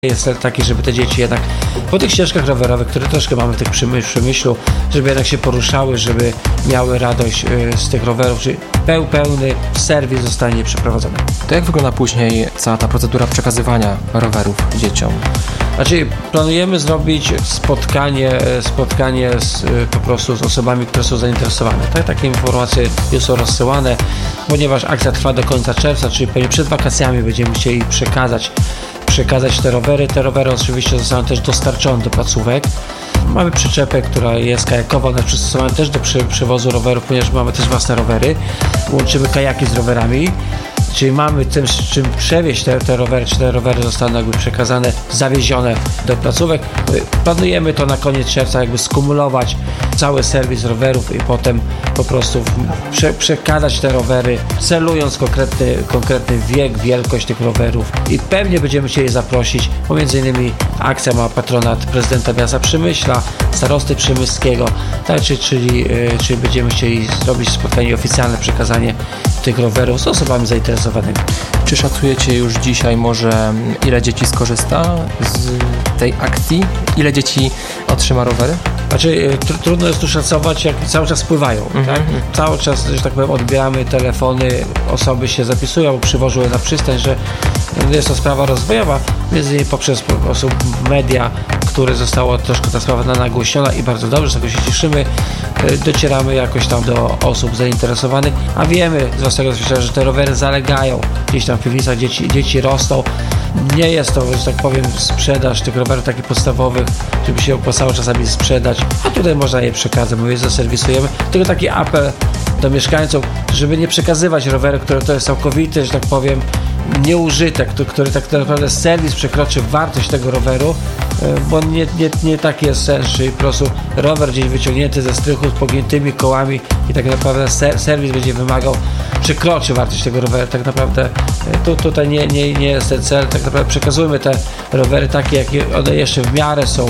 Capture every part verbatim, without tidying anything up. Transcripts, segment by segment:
jest taki, żeby te dzieci jednak po tych ścieżkach rowerowych, które troszkę mamy w tych przemyślu, żeby jednak się poruszały, żeby miały radość z tych rowerów, czyli peł, pełny serwis zostanie przeprowadzony. To jak wygląda później cała ta procedura przekazywania rowerów dzieciom? Znaczy planujemy zrobić spotkanie, spotkanie z, po prostu z osobami, które są zainteresowane. Tak? Takie informacje już są rozsyłane, ponieważ akcja trwa do końca czerwca, czyli pewnie przed wakacjami będziemy chcieli przekazać przekazać te rowery. Te rowery oczywiście zostaną też dostarczone do placówek. Mamy przyczepę, która jest kajakowa, ona jest przystosowana też do przewozu rowerów, ponieważ mamy też własne rowery. Łączymy kajaki z rowerami, czyli mamy tym, z czym przewieźć te, te rowery, czy te rowery zostaną jakby przekazane, zawiezione do placówek. Planujemy to na koniec czerwca jakby skumulować cały serwis rowerów i potem po prostu prze, przekazać te rowery, celując konkretny, konkretny wiek, wielkość tych rowerów i pewnie będziemy chcieli zaprosić, bo między innymi akcja ma patronat prezydenta miasta Przemyśla, starosty przemyskiego, tak, czyli, czyli, czyli będziemy chcieli zrobić spotkanie oficjalne, przekazanie tych rowerów z osobami zainteresowanymi. Czy szacujecie już dzisiaj może, ile dzieci skorzysta z tej akcji? Ile dzieci otrzyma rowery? Znaczy, tr- trudno jest tu szacować, jak cały czas wpływają. Mm-hmm. Tak? Cały czas, że tak powiem, odbieramy telefony, osoby się zapisują, przywożą je na przystań, że jest to sprawa rozwojowa, między innymi poprzez po prostu media, które zostało troszkę ta sprawa nagłośniona i bardzo dobrze, z tego się cieszymy. Docieramy jakoś tam do osób zainteresowanych, a wiemy z własnego doświadczenia, że te rowery zalegają gdzieś tam w piwnicach, dzieci, dzieci rosną. Nie jest to, że tak powiem, sprzedaż tych rowerów takich podstawowych, żeby się opłacało czasami sprzedać, a tutaj można je przekazać, my je zaserwisujemy. Tylko taki apel do mieszkańców, żeby nie przekazywać roweru, który to jest całkowity, że tak powiem, nieużytek, który tak naprawdę serwis przekroczy wartość tego roweru, bo nie, nie, nie taki jest sens, czyli po prostu rower gdzieś wyciągnięty ze strychu z pogiętymi kołami i tak naprawdę ser, serwis będzie wymagał, przekroczy wartość tego roweru. Tak naprawdę tu, tutaj nie, nie, nie jest ten cel, tak naprawdę przekazujmy te rowery takie, jakie one jeszcze w miarę są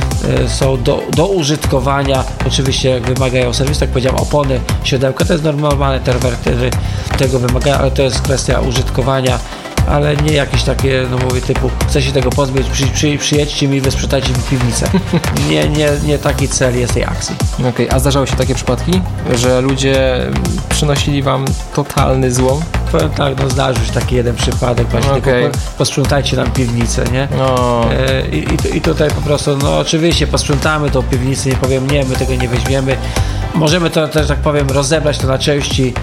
są do, do użytkowania, oczywiście wymagają serwisu, tak powiedziałem, opony, siodełka, to jest normalne, te rowery tego wymagają, ale to jest kwestia użytkowania, ale nie jakieś takie, no mówię, typu chcę się tego pozbyć, przy, przy, przyjedźcie mi, wy sprzedacie mi piwnicę. Nie, nie, nie taki cel jest tej akcji. Okej, okay. A zdarzały się takie przypadki, że ludzie przynosili wam totalny złom? Powiem tak, no zdarzył się taki jeden przypadek, właśnie okay. Tylko posprzątajcie nam piwnicę, nie? No. I, i, I tutaj po prostu, no oczywiście posprzątamy tą piwnicę, nie powiem nie, my tego nie weźmiemy. Możemy to też, tak powiem, rozebrać to na części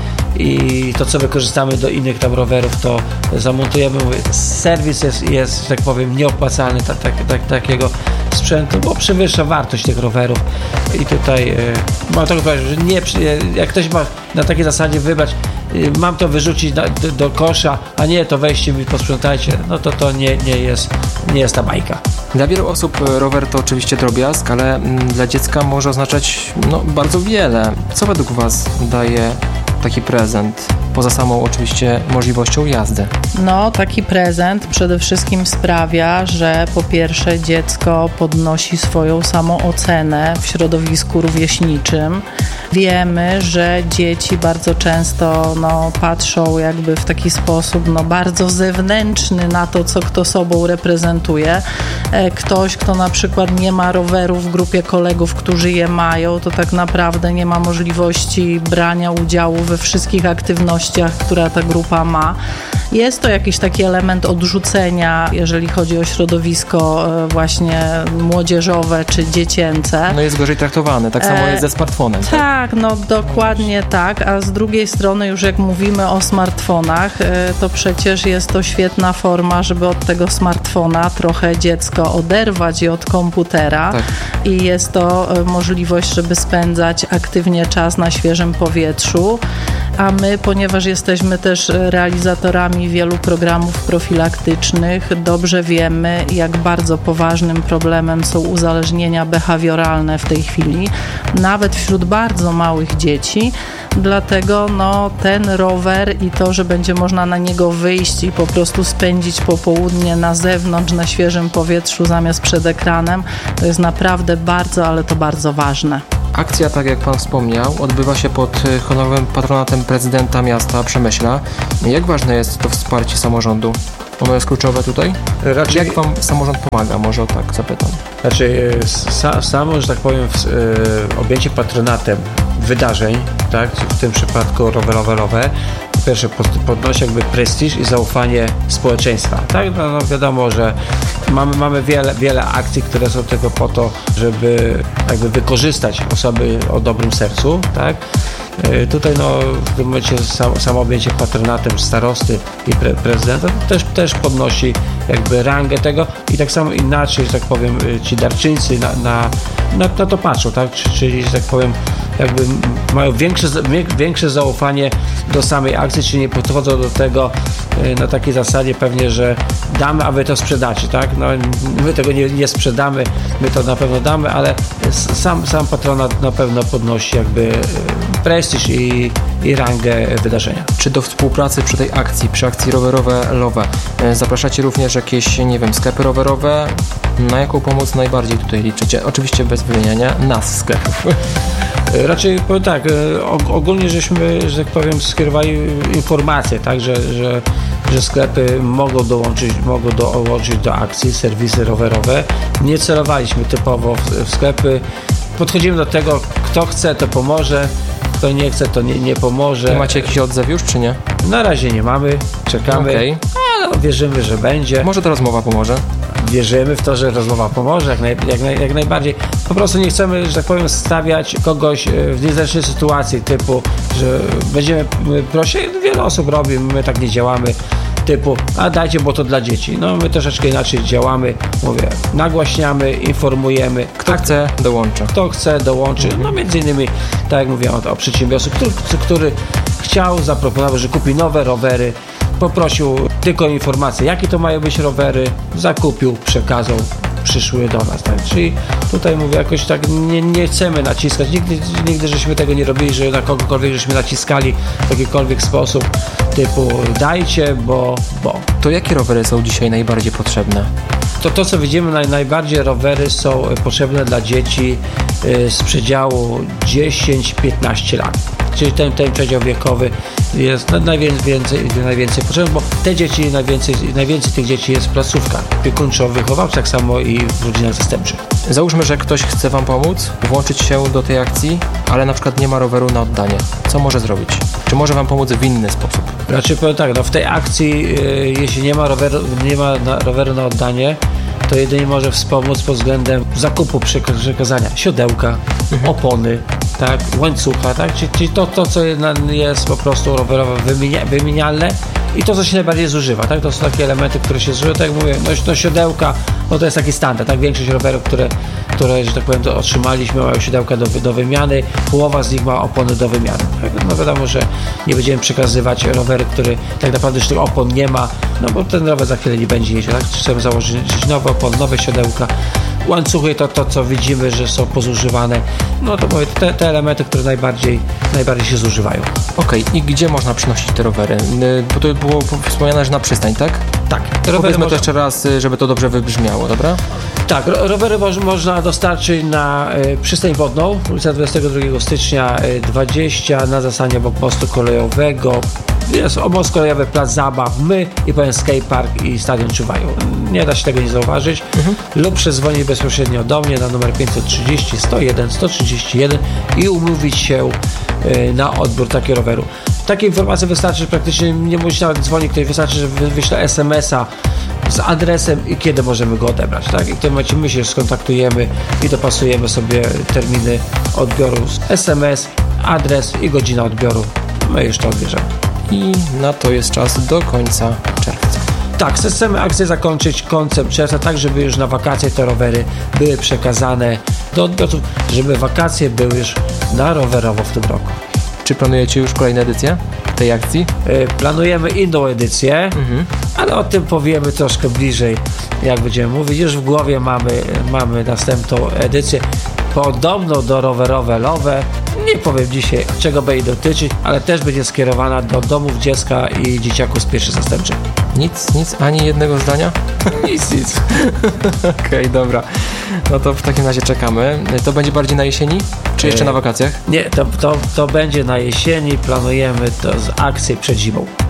i to, co wykorzystamy do innych tam rowerów, to zamontujemy. Serwis jest, jest tak powiem, nieopłacalny tak, tak, tak, takiego sprzętu, bo przewyższa wartość tych rowerów i tutaj yy, mam tak powiedzieć, że nie, jak ktoś ma na takiej zasadzie wybrać, yy, mam to wyrzucić na, do, do kosza, a nie, to weźcie mi, posprzątajcie, no to to nie, nie, jest, nie jest ta bajka. Dla wielu osób rower to oczywiście drobiazg, ale dla dziecka może oznaczać no, bardzo wiele. Co według Was daje taki prezent, poza samą oczywiście możliwością jazdy? No, taki prezent przede wszystkim sprawia, że po pierwsze dziecko podnosi swoją samoocenę w środowisku rówieśniczym. Wiemy, że dzieci bardzo często no, patrzą jakby w taki sposób no, bardzo zewnętrzny na to, co kto sobą reprezentuje. Ktoś, kto na przykład nie ma roweru w grupie kolegów, którzy je mają, to tak naprawdę nie ma możliwości brania udziału we wszystkich aktywnościach, które ta grupa ma. Jest to jakiś taki element odrzucenia, jeżeli chodzi o środowisko właśnie młodzieżowe czy dziecięce. No jest gorzej traktowany, tak samo e, jest ze smartfonem. Tak, tak, no dokładnie tak, a z drugiej strony już jak mówimy o smartfonach, to przecież jest to świetna forma, żeby od tego smartfona trochę dziecko oderwać i od komputera tak. I jest to możliwość, żeby spędzać aktywnie czas na świeżym powietrzu, a my, ponieważ jesteśmy też realizatorami wielu programów profilaktycznych, dobrze wiemy, jak bardzo poważnym problemem są uzależnienia behawioralne w tej chwili, nawet wśród bardzo małych dzieci. Dlatego no, ten rower i to, że będzie można na niego wyjść i po prostu spędzić popołudnie na zewnątrz, na świeżym powietrzu zamiast przed ekranem, to jest naprawdę bardzo, ale to bardzo ważne. Akcja, tak jak Pan wspomniał, odbywa się pod honorowym patronatem prezydenta miasta Przemyśla. Jak ważne jest to wsparcie samorządu? Ono jest kluczowe tutaj? Raczej, Jak wam samorząd pomaga? Może o tak zapytam. Znaczy, sa, samo, że tak powiem, w, y, objęcie patronatem wydarzeń, tak, w tym przypadku rowerowe, po pierwsze podnosi jakby prestiż i zaufanie społeczeństwa. Tak? No, no wiadomo, że mamy, mamy wiele, wiele akcji, które są tylko po to, żeby jakby wykorzystać osoby o dobrym sercu, tak? Tutaj no, w tym momencie sam, samo objęcie patronatem starosty i pre, prezydenta też, też podnosi jakby rangę tego i tak samo inaczej, że tak powiem, ci darczyńcy na, na, na, na to patrzą, tak? Czyli, że tak powiem, jakby mają większe, większe zaufanie do samej akcji, czyli nie podchodzą do tego na takiej zasadzie pewnie, że damy, a wy to sprzedacie, tak? No, my tego nie, nie sprzedamy, my to na pewno damy, ale sam, sam patronat na pewno podnosi jakby prestiż i, i rangę wydarzenia. Czy do współpracy przy tej akcji, przy akcji rowerowe Love zapraszacie również jakieś, nie wiem, sklepy rowerowe? Na jaką pomoc najbardziej tutaj liczycie? Oczywiście bez wymieniania nas sklepów. Raczej powiem tak, ogólnie żeśmy, że tak powiem, skierowali informacje, tak, że, że, że sklepy mogą dołączyć, mogą dołączyć do akcji, serwisy rowerowe. Nie celowaliśmy typowo w, w sklepy. Podchodzimy do tego, kto chce, to pomoże, kto nie chce, to nie, nie pomoże. To macie jakiś odzew już, czy nie? Na razie nie mamy, czekamy, okay. Ale wierzymy, że będzie. Może ta rozmowa pomoże? Wierzymy w to, że rozmowa pomoże, jak, naj, jak, naj, jak najbardziej. Po prostu nie chcemy, że tak powiem, stawiać kogoś w niezręcznej sytuacji, typu, że będziemy prosić, wiele osób robi, my tak nie działamy, typu, a dajcie, bo to dla dzieci. No my troszeczkę inaczej działamy, mówię, nagłaśniamy, informujemy. Kto chce, dołącza. Kto chce, dołączy. Mhm. No między innymi, tak jak mówiłem, o, o przedsiębiorcy, który, który chciał, zaproponował, że kupi nowe rowery, poprosił tylko informację, jakie to mają być rowery, zakupił, przekazał, przyszły do nas. Tak? Czyli tutaj mówię, jakoś tak nie, nie chcemy naciskać, nigdy, nigdy żeśmy tego nie robili, że na kogokolwiek żeśmy naciskali w jakikolwiek sposób, typu dajcie, bo, bo. To jakie rowery są dzisiaj najbardziej potrzebne? To, to co widzimy, naj, najbardziej rowery są potrzebne dla dzieci y, z przedziału dziesięć do piętnastu lat. Czyli ten, ten przedział wiekowy jest najwięcej, najwięcej potrzebny, bo te dzieci, najwięcej, najwięcej tych dzieci jest w placówkach opiekuńczo-wychowawczych, tak samo i w rodzinach zastępczych. Załóżmy, że ktoś chce wam pomóc, włączyć się do tej akcji, ale na przykład nie ma roweru na oddanie. Co może zrobić? Czy może wam pomóc w inny sposób? Raczej powiem tak, no w tej akcji, yy, jeśli nie ma roweru, nie ma na, roweru na oddanie, to jedynie może wspomóc pod względem zakupu przekazania siodełka, mhm. opony, tak, łańcucha, tak, czyli, czyli to, to, co jest po prostu rowerowo wymienia, wymienialne i to, co się najbardziej zużywa, tak, to są takie elementy, które się zużywa, tak jak mówię, no, no siodełka, no to jest taki standard, tak, większość rowerów, które, które że tak powiem, to otrzymaliśmy, mają siodełka do, do wymiany, połowa z nich ma opony do wymiany, tak? No wiadomo, że nie będziemy przekazywać rowery, który tak naprawdę już tych opon nie ma, no bo ten rower za chwilę nie będzie jeździł, tak, chcemy założyć nowe opony, nowe siodełka, łańcuchy, to, to co widzimy, że są pozużywane, no to mówię, te, te elementy, które najbardziej, najbardziej się zużywają. Okej, okay. I gdzie można przynosić te rowery? Bo to było wspomniane, że na przystań, tak? Tak. Te rowery można... to jeszcze raz, żeby to dobrze wybrzmiało, dobra? Tak, ro- rowery mo- można dostarczyć na y, przystań wodną, ulica dwudziestego drugiego stycznia y, dwadzieścia, na zastanie obok mostu kolejowego. Jest most kolejowy, plac zabaw, my i pewien skatepark i stadion czuwają. Nie da się tego nie zauważyć. Mhm. Lub przezwonić bezpośrednio do mnie na numer pięćset trzydzieści sto jeden sto trzydzieści jeden i umówić się y, na odbiór takiego roweru. Takie informacje wystarczy, że praktycznie nie musi nawet dzwonić, ktoś wystarczy, że wyśle es em es a z adresem i kiedy możemy go odebrać, tak? I w tym momencie my się skontaktujemy i dopasujemy sobie terminy odbioru z es em es, adres i godzina odbioru. My już to odbierzemy. I na to jest czas do końca czerwca. Tak, chcemy akcję zakończyć końcem czerwca, tak żeby już na wakacje te rowery były przekazane do odbiorców, żeby wakacje były już na rowerowo w tym roku. Czy planujecie już kolejną edycję tej akcji? Yy, planujemy inną edycję, mhm. ale o tym powiemy troszkę bliżej, jak będziemy mówić. Już w głowie mamy, mamy następną edycję. Podobno do rowerowe Love. Nie powiem dzisiaj, czego będzie dotyczyć, ale też będzie skierowana do domów dziecka i dzieciaków z pieczy zastępczej. Nic, nic, ani jednego zdania? Nic, nic. Okej, okay, dobra. No to w takim razie czekamy. To będzie bardziej na jesieni? Czy jeszcze na wakacjach? Nie, to, to, to będzie na jesieni. Planujemy to z akcją przed zimą.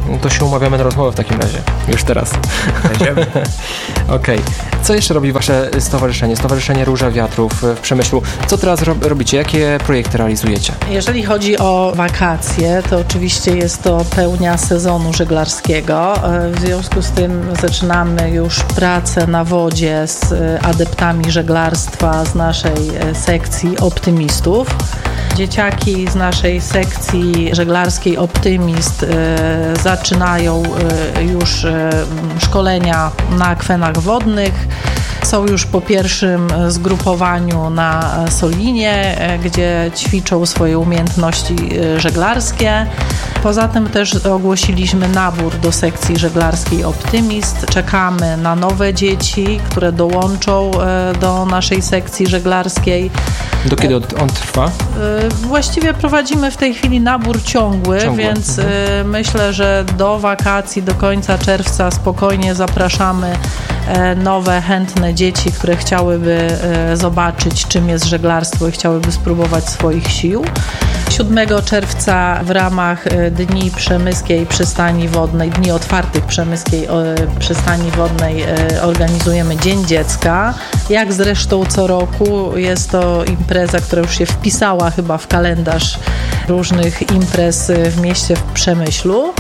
To się umawiamy na rozmowę w takim razie. Już teraz. Będziemy. Okej. Okay. Co jeszcze robi wasze stowarzyszenie? Stowarzyszenie Róża Wiatrów w Przemyślu. Co teraz ro- robicie? Jakie projekty realizujecie? Jeżeli chodzi o wakacje, to oczywiście jest to pełnia sezonu żeglarskiego. W związku z tym zaczynamy już pracę na wodzie z adeptami żeglarstwa z naszej sekcji optymistów. Dzieciaki z naszej sekcji żeglarskiej Optymist e, zaczynają e, już e, szkolenia na akwenach wodnych. Są już po pierwszym zgrupowaniu na Solinie, e, gdzie ćwiczą swoje umiejętności e, żeglarskie. Poza tym też ogłosiliśmy nabór do sekcji żeglarskiej Optymist. Czekamy na nowe dzieci, które dołączą e, do naszej sekcji żeglarskiej. Do kiedy on trwa? Właściwie prowadzimy w tej chwili nabór ciągły, ciągły. więc mhm. myślę, że do wakacji, do końca czerwca spokojnie zapraszamy nowe, chętne dzieci, które chciałyby zobaczyć, czym jest żeglarstwo i chciałyby spróbować swoich sił. siódmego czerwca w ramach Dni Przemyskiej Przystani Wodnej, Dni Otwartych Przemyskiej Przystani Wodnej organizujemy Dzień Dziecka. Jak zresztą co roku jest to impreza, która już się wpisała chyba w kalendarz różnych imprez w mieście w Przemyślu.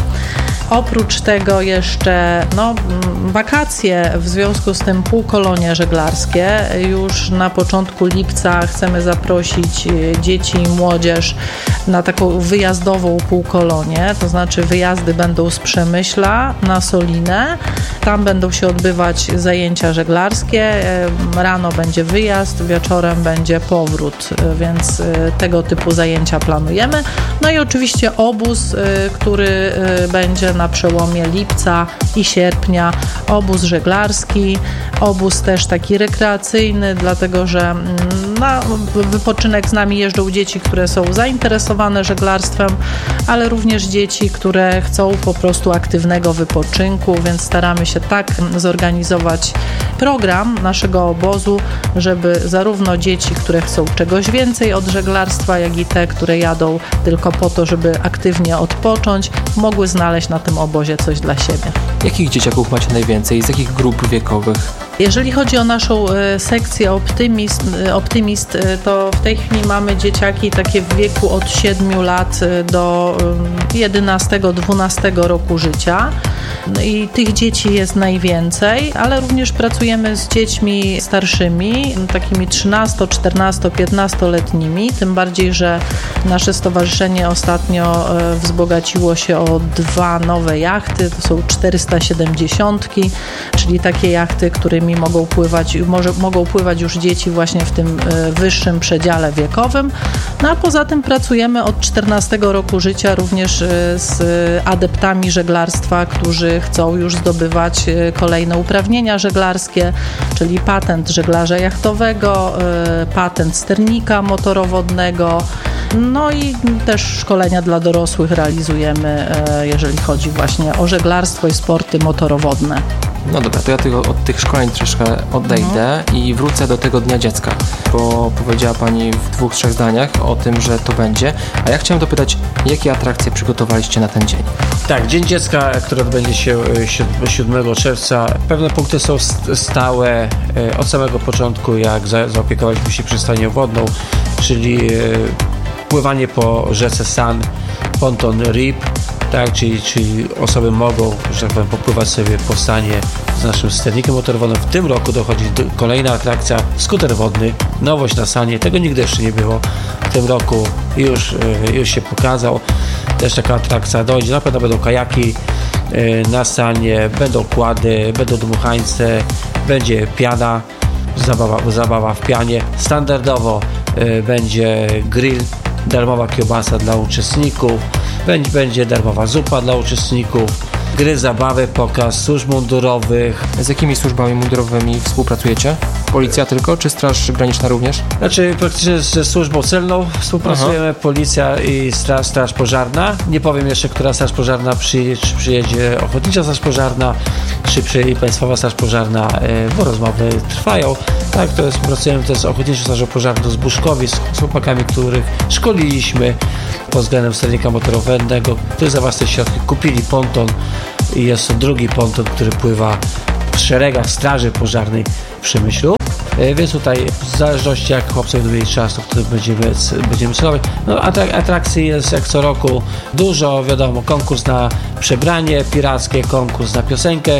Oprócz tego jeszcze no, wakacje, w związku z tym półkolonie żeglarskie. Już na początku lipca chcemy zaprosić dzieci i młodzież na taką wyjazdową półkolonię, to znaczy wyjazdy będą z Przemyśla na Solinę. Tam będą się odbywać zajęcia żeglarskie. Rano będzie wyjazd, wieczorem będzie powrót, więc tego typu zajęcia planujemy. No i oczywiście obóz, który będzie na przełomie lipca i sierpnia, obóz żeglarski, obóz też taki rekreacyjny, dlatego że na wypoczynek z nami jeżdżą dzieci, które są zainteresowane żeglarstwem, ale również dzieci, które chcą po prostu aktywnego wypoczynku, więc staramy się tak zorganizować program naszego obozu, żeby zarówno dzieci, które chcą czegoś więcej od żeglarstwa, jak i te, które jadą tylko po to, żeby aktywnie odpocząć, mogły znaleźć na tym obozie coś dla siebie. Jakich dzieciaków macie najwięcej? Z jakich grup wiekowych? Jeżeli chodzi o naszą sekcję Optymist, Optymist, to w tej chwili mamy dzieciaki takie w wieku od siedmiu lat do jedenastego dwunastego roku życia. I tych dzieci jest najwięcej, ale również pracujemy z dziećmi starszymi, takimi trzynasto, czternasto, piętnastoletnimi, tym bardziej, że nasze stowarzyszenie ostatnio wzbogaciło się o dwa nowe jachty, to są czterysta siedemdziesiątki, czyli takie jachty, którymi mogą pływać, może, mogą pływać już dzieci właśnie w tym wyższym przedziale wiekowym. No a poza tym pracujemy od czternastego roku życia również z adeptami żeglarstwa, którzy chcą już zdobywać kolejne uprawnienia żeglarskie, czyli patent żeglarza jachtowego, patent sternika motorowodnego, no i też szkolenia dla dorosłych realizujemy, jeżeli chodzi właśnie o żeglarstwo i sporty motorowodne. No dobra, to ja tych, od tych szkoleń troszkę odejdę no. i wrócę do tego Dnia Dziecka, bo powiedziała Pani w dwóch, trzech zdaniach o tym, że to będzie, a ja chciałem dopytać, jakie atrakcje przygotowaliście na ten dzień? Tak, Dzień Dziecka, który odbędzie się siódmego czerwca. Pewne punkty są stałe od samego początku, jak zaopiekowaliśmy się przystanią wodną, czyli pływanie po rzece San, ponton R I P, tak, czyli, czyli osoby mogą, że tak powiem, popływać sobie po Sanie z naszym sternikiem motorowodnym. W tym roku dochodzi do, kolejna atrakcja, skuter wodny, nowość na Sanie, tego nigdy jeszcze nie było. W tym roku już, już się pokazał, też taka atrakcja dojdzie, na pewno będą kajaki na Sanie, będą kłady, będą dmuchańce, będzie piana, zabawa, zabawa w pianie. Standardowo będzie grill, darmowa kiełbasa dla uczestników, będzie, będzie darmowa zupa dla uczestników, gry, zabawy, pokaz służb mundurowych. Z jakimi służbami mundurowymi współpracujecie? Policja tylko, czy Straż Graniczna również? Znaczy praktycznie ze służbą celną współpracujemy, Aha. Policja i Straż, Straż Pożarna. Nie powiem jeszcze, która Straż Pożarna przyjedzie, czy przyjedzie Ochotnicza Straż Pożarna, czy przyjedzie Państwowa Straż Pożarna, bo rozmowy trwają. Tak, to jest, pracujemy też z Ochotniczym Strażą Pożarną z Buszkowic, z chłopakami, których szkoliliśmy pod względem sternika motorowego, którzy za własne środki kupili ponton i jest to drugi ponton, który pływa w szeregach Straży Pożarnej w Przemyślu. Więc tutaj w zależności jak chłopcy będą mieli czas, to wtedy będziemy, będziemy celować. No, atrakcji jest jak co roku dużo, wiadomo, konkurs na przebranie pirackie, konkurs na piosenkę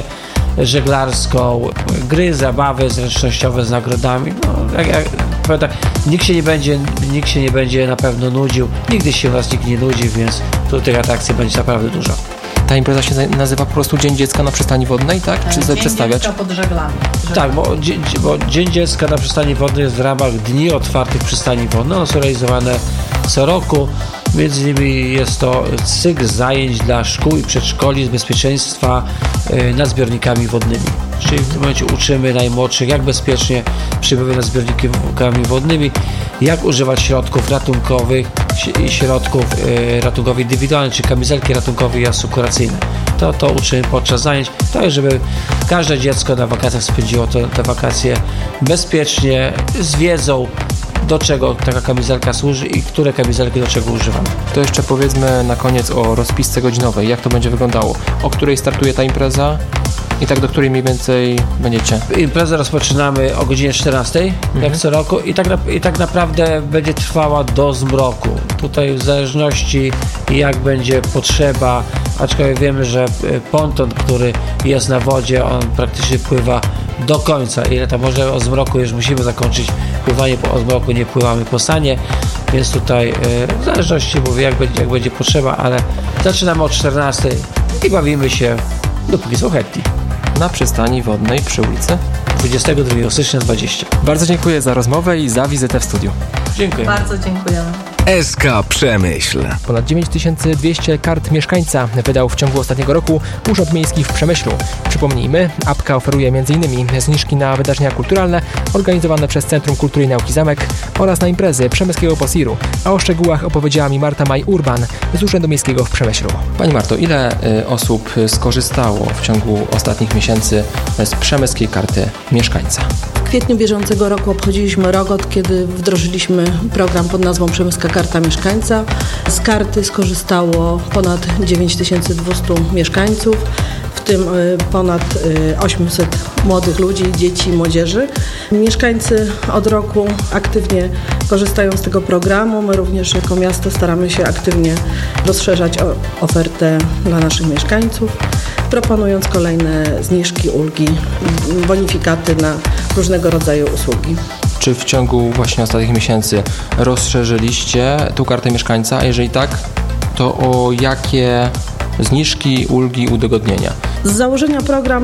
żeglarską, gry, zabawy zręcznościowe z nagrodami. No, jak, jak, tak, nikt się nie będzie, nikt się nie będzie na pewno nudził, nigdy się u nas nikt nie nudzi, więc tu tych atrakcji będzie naprawdę dużo. Ta impreza się nazywa po prostu Dzień Dziecka na Przystani Wodnej, tak? Czy Dzień przedstawiać? Dziecka pod żeglami. Tak, bo, bo Dzień Dziecka na Przystani Wodnej jest w ramach Dni Otwartych Przystani Wodnych. One są realizowane co roku. Między innymi jest to cykl zajęć dla szkół i przedszkoli z bezpieczeństwa nad zbiornikami wodnymi. Czyli w tym momencie uczymy najmłodszych, jak bezpiecznie przybywać nad zbiornikami wodnymi, jak używać środków ratunkowych i środków ratunkowych indywidualnych, czy kamizelki ratunkowe i asekuracyjne. To, to uczymy podczas zajęć, tak żeby każde dziecko na wakacjach spędziło to, te wakacje bezpiecznie, z wiedzą, do czego taka kamizelka służy i które kamizelki do czego używamy. To jeszcze powiedzmy na koniec o rozpisce godzinowej. Jak to będzie wyglądało? O której startuje ta impreza? I tak do której mniej więcej będziecie? Imprezę rozpoczynamy o godzinie czternastej, mhm. jak co roku, i tak, na, i tak naprawdę będzie trwała do zmroku. Tutaj w zależności jak będzie potrzeba, aczkolwiek wiemy, że ponton, który jest na wodzie, on praktycznie pływa do końca. Ile tam może o zmroku już musimy zakończyć pływanie, bo o zmroku nie pływamy po sanie, więc tutaj w zależności mówię, jak będzie, jak będzie potrzeba, ale zaczynamy o czternastej i bawimy się, dopóki są chętni. Na przystani wodnej przy ulicy dwudziestego drugiego stycznia dwudziestego. Bardzo dziękuję za rozmowę i za wizytę w studiu. Dziękuję. Bardzo dziękujemy. S K Przemyśl. Ponad dziewięć tysięcy dwieście kart mieszkańca wydał w ciągu ostatniego roku Urząd Miejski w Przemyślu. Przypomnijmy, apka oferuje m.in. zniżki na wydarzenia kulturalne organizowane przez Centrum Kultury i Nauki Zamek oraz na imprezy przemyskiego Posiru. A o szczegółach opowiedziała mi Marta Maj-Urban z Urzędu Miejskiego w Przemyślu. Pani Marto, ile y, osób skorzystało w ciągu ostatnich miesięcy z przemyskiej karty mieszkańca? W kwietniu bieżącego roku obchodziliśmy rok, od kiedy wdrożyliśmy program pod nazwą Przemyska Karta Mieszkańca. Z karty skorzystało ponad dziewięć tysięcy dwieście mieszkańców, w tym ponad osiemset młodych ludzi, dzieci i młodzieży. Mieszkańcy od roku aktywnie korzystają z tego programu. My również jako miasto staramy się aktywnie rozszerzać ofertę dla naszych mieszkańców, proponując kolejne zniżki, ulgi, bonifikaty na różnego rodzaju usługi. Czy w ciągu właśnie ostatnich miesięcy rozszerzyliście tą kartę mieszkańca? A jeżeli tak, to o jakie zniżki, ulgi, udogodnienia? Z założenia program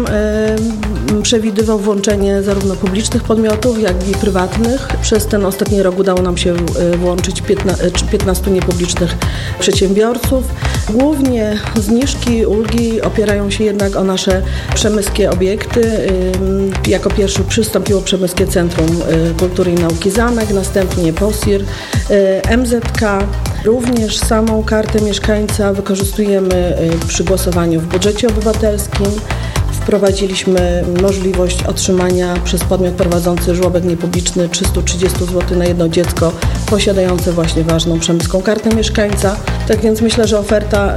y, przewidywał włączenie zarówno publicznych podmiotów, jak i prywatnych. Przez ten ostatni rok udało nam się y, włączyć piętnastu niepublicznych przedsiębiorców. Głównie zniżki, ulgi opierają się jednak o nasze przemyskie obiekty. Y, jako pierwszy przystąpiło Przemyskie Centrum y, Kultury i Nauki Zamek, następnie Posir, y, M Z K. Również samą kartę mieszkańca wykorzystujemy przy głosowaniu w budżecie obywatelskim. Wprowadziliśmy możliwość otrzymania przez podmiot prowadzący żłobek niepubliczny trzysta trzydzieści złotych na jedno dziecko posiadające właśnie ważną przemyską kartę mieszkańca. Tak więc myślę, że oferta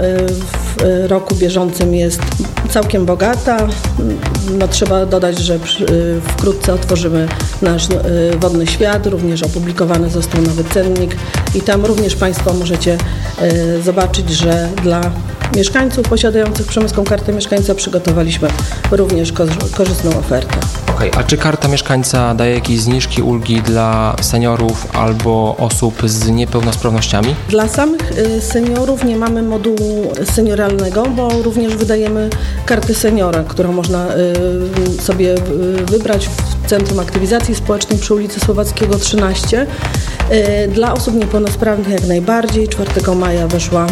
w roku bieżącym jest całkiem bogata. No, trzeba dodać, że wkrótce otworzymy nasz wodny świat, również opublikowany został nowy cennik i tam również Państwo możecie zobaczyć, że dla mieszkańców posiadających przemyską kartę mieszkańca przygotowaliśmy również korzystną ofertę. Okej, okay, a czy karta mieszkańca daje jakieś zniżki, ulgi dla seniorów albo osób z niepełnosprawnościami? Dla samych seniorów nie mamy modułu senioralnego, bo również wydajemy kartę seniora, którą można sobie wybrać w Centrum Aktywizacji Społecznej przy ulicy Słowackiego trzynaście. Dla osób niepełnosprawnych jak najbardziej. czwartego maja weszła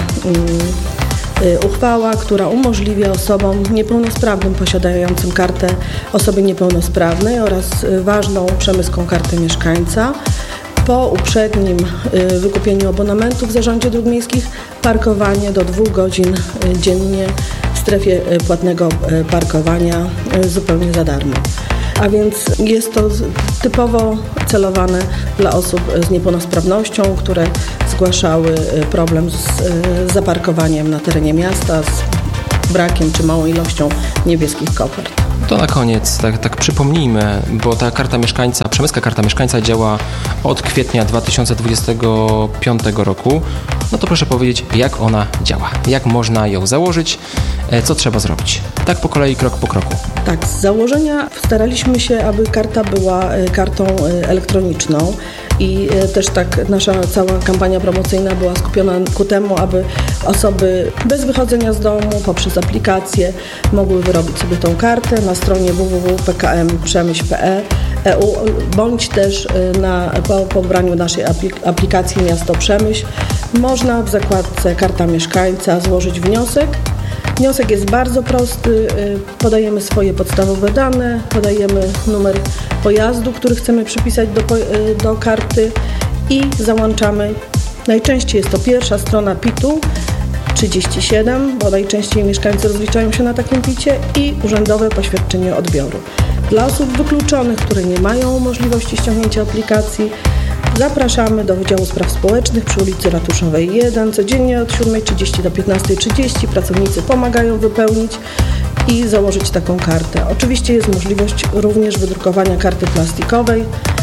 uchwała, która umożliwia osobom niepełnosprawnym posiadającym kartę osoby niepełnosprawnej oraz ważną przemyską kartę mieszkańca po uprzednim wykupieniu abonamentu w Zarządzie Dróg Miejskich parkowanie do dwóch godzin dziennie w strefie płatnego parkowania zupełnie za darmo. a więc jest to typowo celowane dla osób z niepełnosprawnością, które zgłaszały problem z zaparkowaniem na terenie miasta, z brakiem czy małą ilością niebieskich kopert. To na koniec, tak, tak przypomnijmy, bo ta karta mieszkańca, przemyska karta mieszkańca działa od kwietnia dwa tysiące dwudziestego piątego roku. No to proszę powiedzieć, jak ona działa, jak można ją założyć, co trzeba zrobić. Tak po kolei, krok po kroku. Tak, z założenia staraliśmy się, aby karta była kartą elektroniczną i też tak nasza cała kampania promocyjna była skupiona ku temu, aby osoby bez wychodzenia z domu poprzez aplikację mogły wyrobić sobie tą kartę na stronie w w w kropka p k m przemyśl kropka e u bądź też na, po pobraniu naszej aplikacji Miasto Przemyśl można w zakładce Karta Mieszkańca złożyć wniosek. Wniosek jest bardzo prosty, podajemy swoje podstawowe dane, podajemy numer pojazdu, który chcemy przypisać do, do karty i załączamy. Najczęściej jest to pierwsza strona pitu trzydzieści siedem, bo najczęściej mieszkańcy rozliczają się na takim picie i urzędowe poświadczenie odbioru. Dla osób wykluczonych, które nie mają możliwości ściągnięcia aplikacji, zapraszamy do Wydziału Spraw Społecznych przy ulicy Ratuszowej jeden. Codziennie od siódmej trzydzieści do piętnastej trzydzieści pracownicy pomagają wypełnić i założyć taką kartę. Oczywiście jest możliwość również wydrukowania karty plastikowej,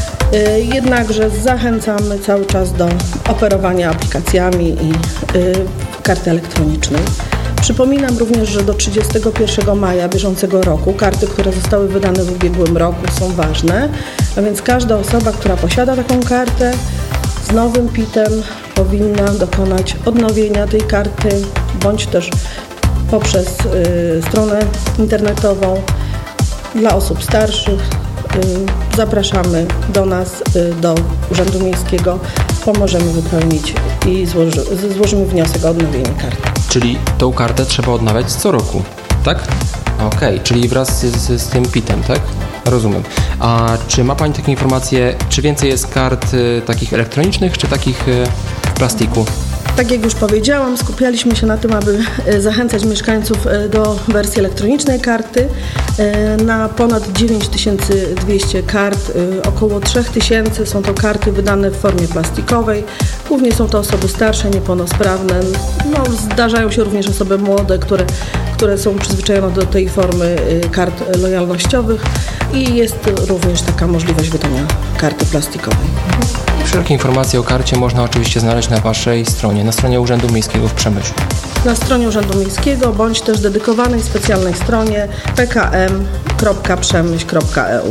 jednakże zachęcamy cały czas do operowania aplikacjami i karty elektronicznej. Przypominam również, że do trzydziestego pierwszego maja bieżącego roku karty, które zostały wydane w ubiegłym roku, są ważne, a więc każda osoba, która posiada taką kartę z nowym pitem powinna dokonać odnowienia tej karty bądź też poprzez y, stronę internetową. Dla osób starszych y, zapraszamy do nas, y, do Urzędu Miejskiego, pomożemy wypełnić i złoży, złożymy wniosek o odnowienie karty. Czyli tą kartę trzeba odnawiać co roku, tak? Okej, okay, czyli wraz z, z, z tym pitem, tak? Rozumiem. A czy ma Pani takie informacje, czy więcej jest kart y, takich elektronicznych, czy takich y, w plastiku? Tak jak już powiedziałam, skupialiśmy się na tym, aby zachęcać mieszkańców do wersji elektronicznej karty. Na ponad dziewięć tysięcy dwieście kart, około trzy tysiące są to karty wydane w formie plastikowej. Głównie są to osoby starsze, niepełnosprawne. No, zdarzają się również osoby młode, które, które są przyzwyczajone do tej formy kart lojalnościowych i jest również taka możliwość wydania karty plastikowej. Wszelkie informacje o karcie można oczywiście znaleźć na Waszej stronie, na stronie Urzędu Miejskiego w Przemyślu. Na stronie Urzędu Miejskiego, bądź też dedykowanej specjalnej stronie p k m kropka przemyśl kropka e u.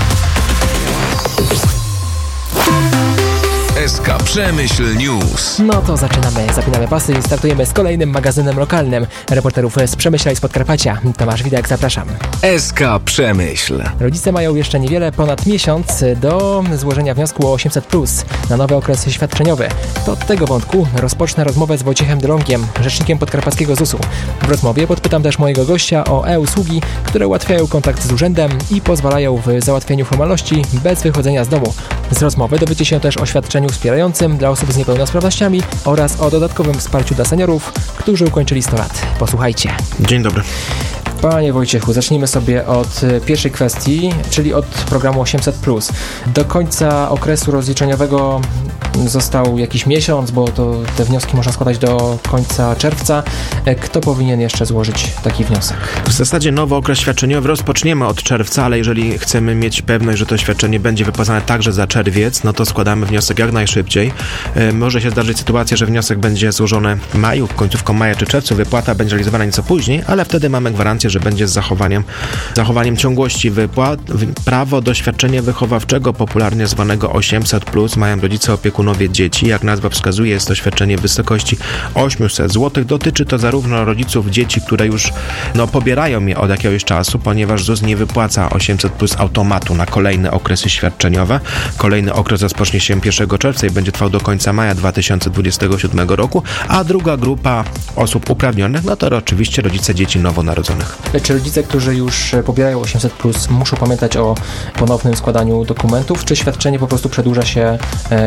S K Przemyśl News. No to zaczynamy, zapinamy pasy i startujemy z kolejnym magazynem lokalnym. Reporterów z Przemyśla i z Podkarpacia. Tomasz Widek, zapraszam. S K Przemyśl. Rodzice mają jeszcze niewiele ponad miesiąc do złożenia wniosku o osiemset plus na nowy okres świadczeniowy. To od tego wątku rozpocznę rozmowę z Wojciechem Drągiem, rzecznikiem podkarpackiego zusu. W rozmowie podpytam też mojego gościa o e-usługi, które ułatwiają kontakt z urzędem i pozwalają w załatwieniu formalności bez wychodzenia z domu. Z rozmowy dowiecie się też o świadczeniu wspierającym dla osób z niepełnosprawnościami oraz o dodatkowym wsparciu dla seniorów, którzy ukończyli sto lat. Posłuchajcie. Dzień dobry. Panie Wojciechu, zacznijmy sobie od pierwszej kwestii, czyli od programu osiemset plus. Do końca okresu rozliczeniowego został jakiś miesiąc, bo to te wnioski można składać do końca czerwca. Kto powinien jeszcze złożyć taki wniosek? W zasadzie nowy okres świadczeniowy rozpoczniemy od czerwca, ale jeżeli chcemy mieć pewność, że to świadczenie będzie wypłacane także za czerwiec, no to składamy wniosek jak najszybciej. E, może się zdarzyć sytuacja, że wniosek będzie złożony w maju, końcówką maja czy czerwcu, wypłata będzie realizowana nieco później, ale wtedy mamy gwarancję, że będzie z zachowaniem, zachowaniem ciągłości wypłat. Prawo do świadczenia wychowawczego, popularnie zwanego osiemset plus, mają rodzice, opiekunowie dzieci. Jak nazwa wskazuje, jest to świadczenie w wysokości osiemset złotych. Dotyczy to zarówno rodziców dzieci, które już no, pobierają je od jakiegoś czasu, ponieważ ZUS nie wypłaca osiemset plus automatu na kolejne okresy świadczeniowe. Kolejny okres rozpocznie się pierwszego czerwca i będzie trwał do końca maja dwa tysiące dwudziestego siódmego roku, a druga grupa osób uprawnionych, no to oczywiście rodzice dzieci nowonarodzonych. Czy rodzice, którzy już pobierają osiemset plus, muszą pamiętać o ponownym składaniu dokumentów, czy świadczenie po prostu przedłuża się jakby z automatu?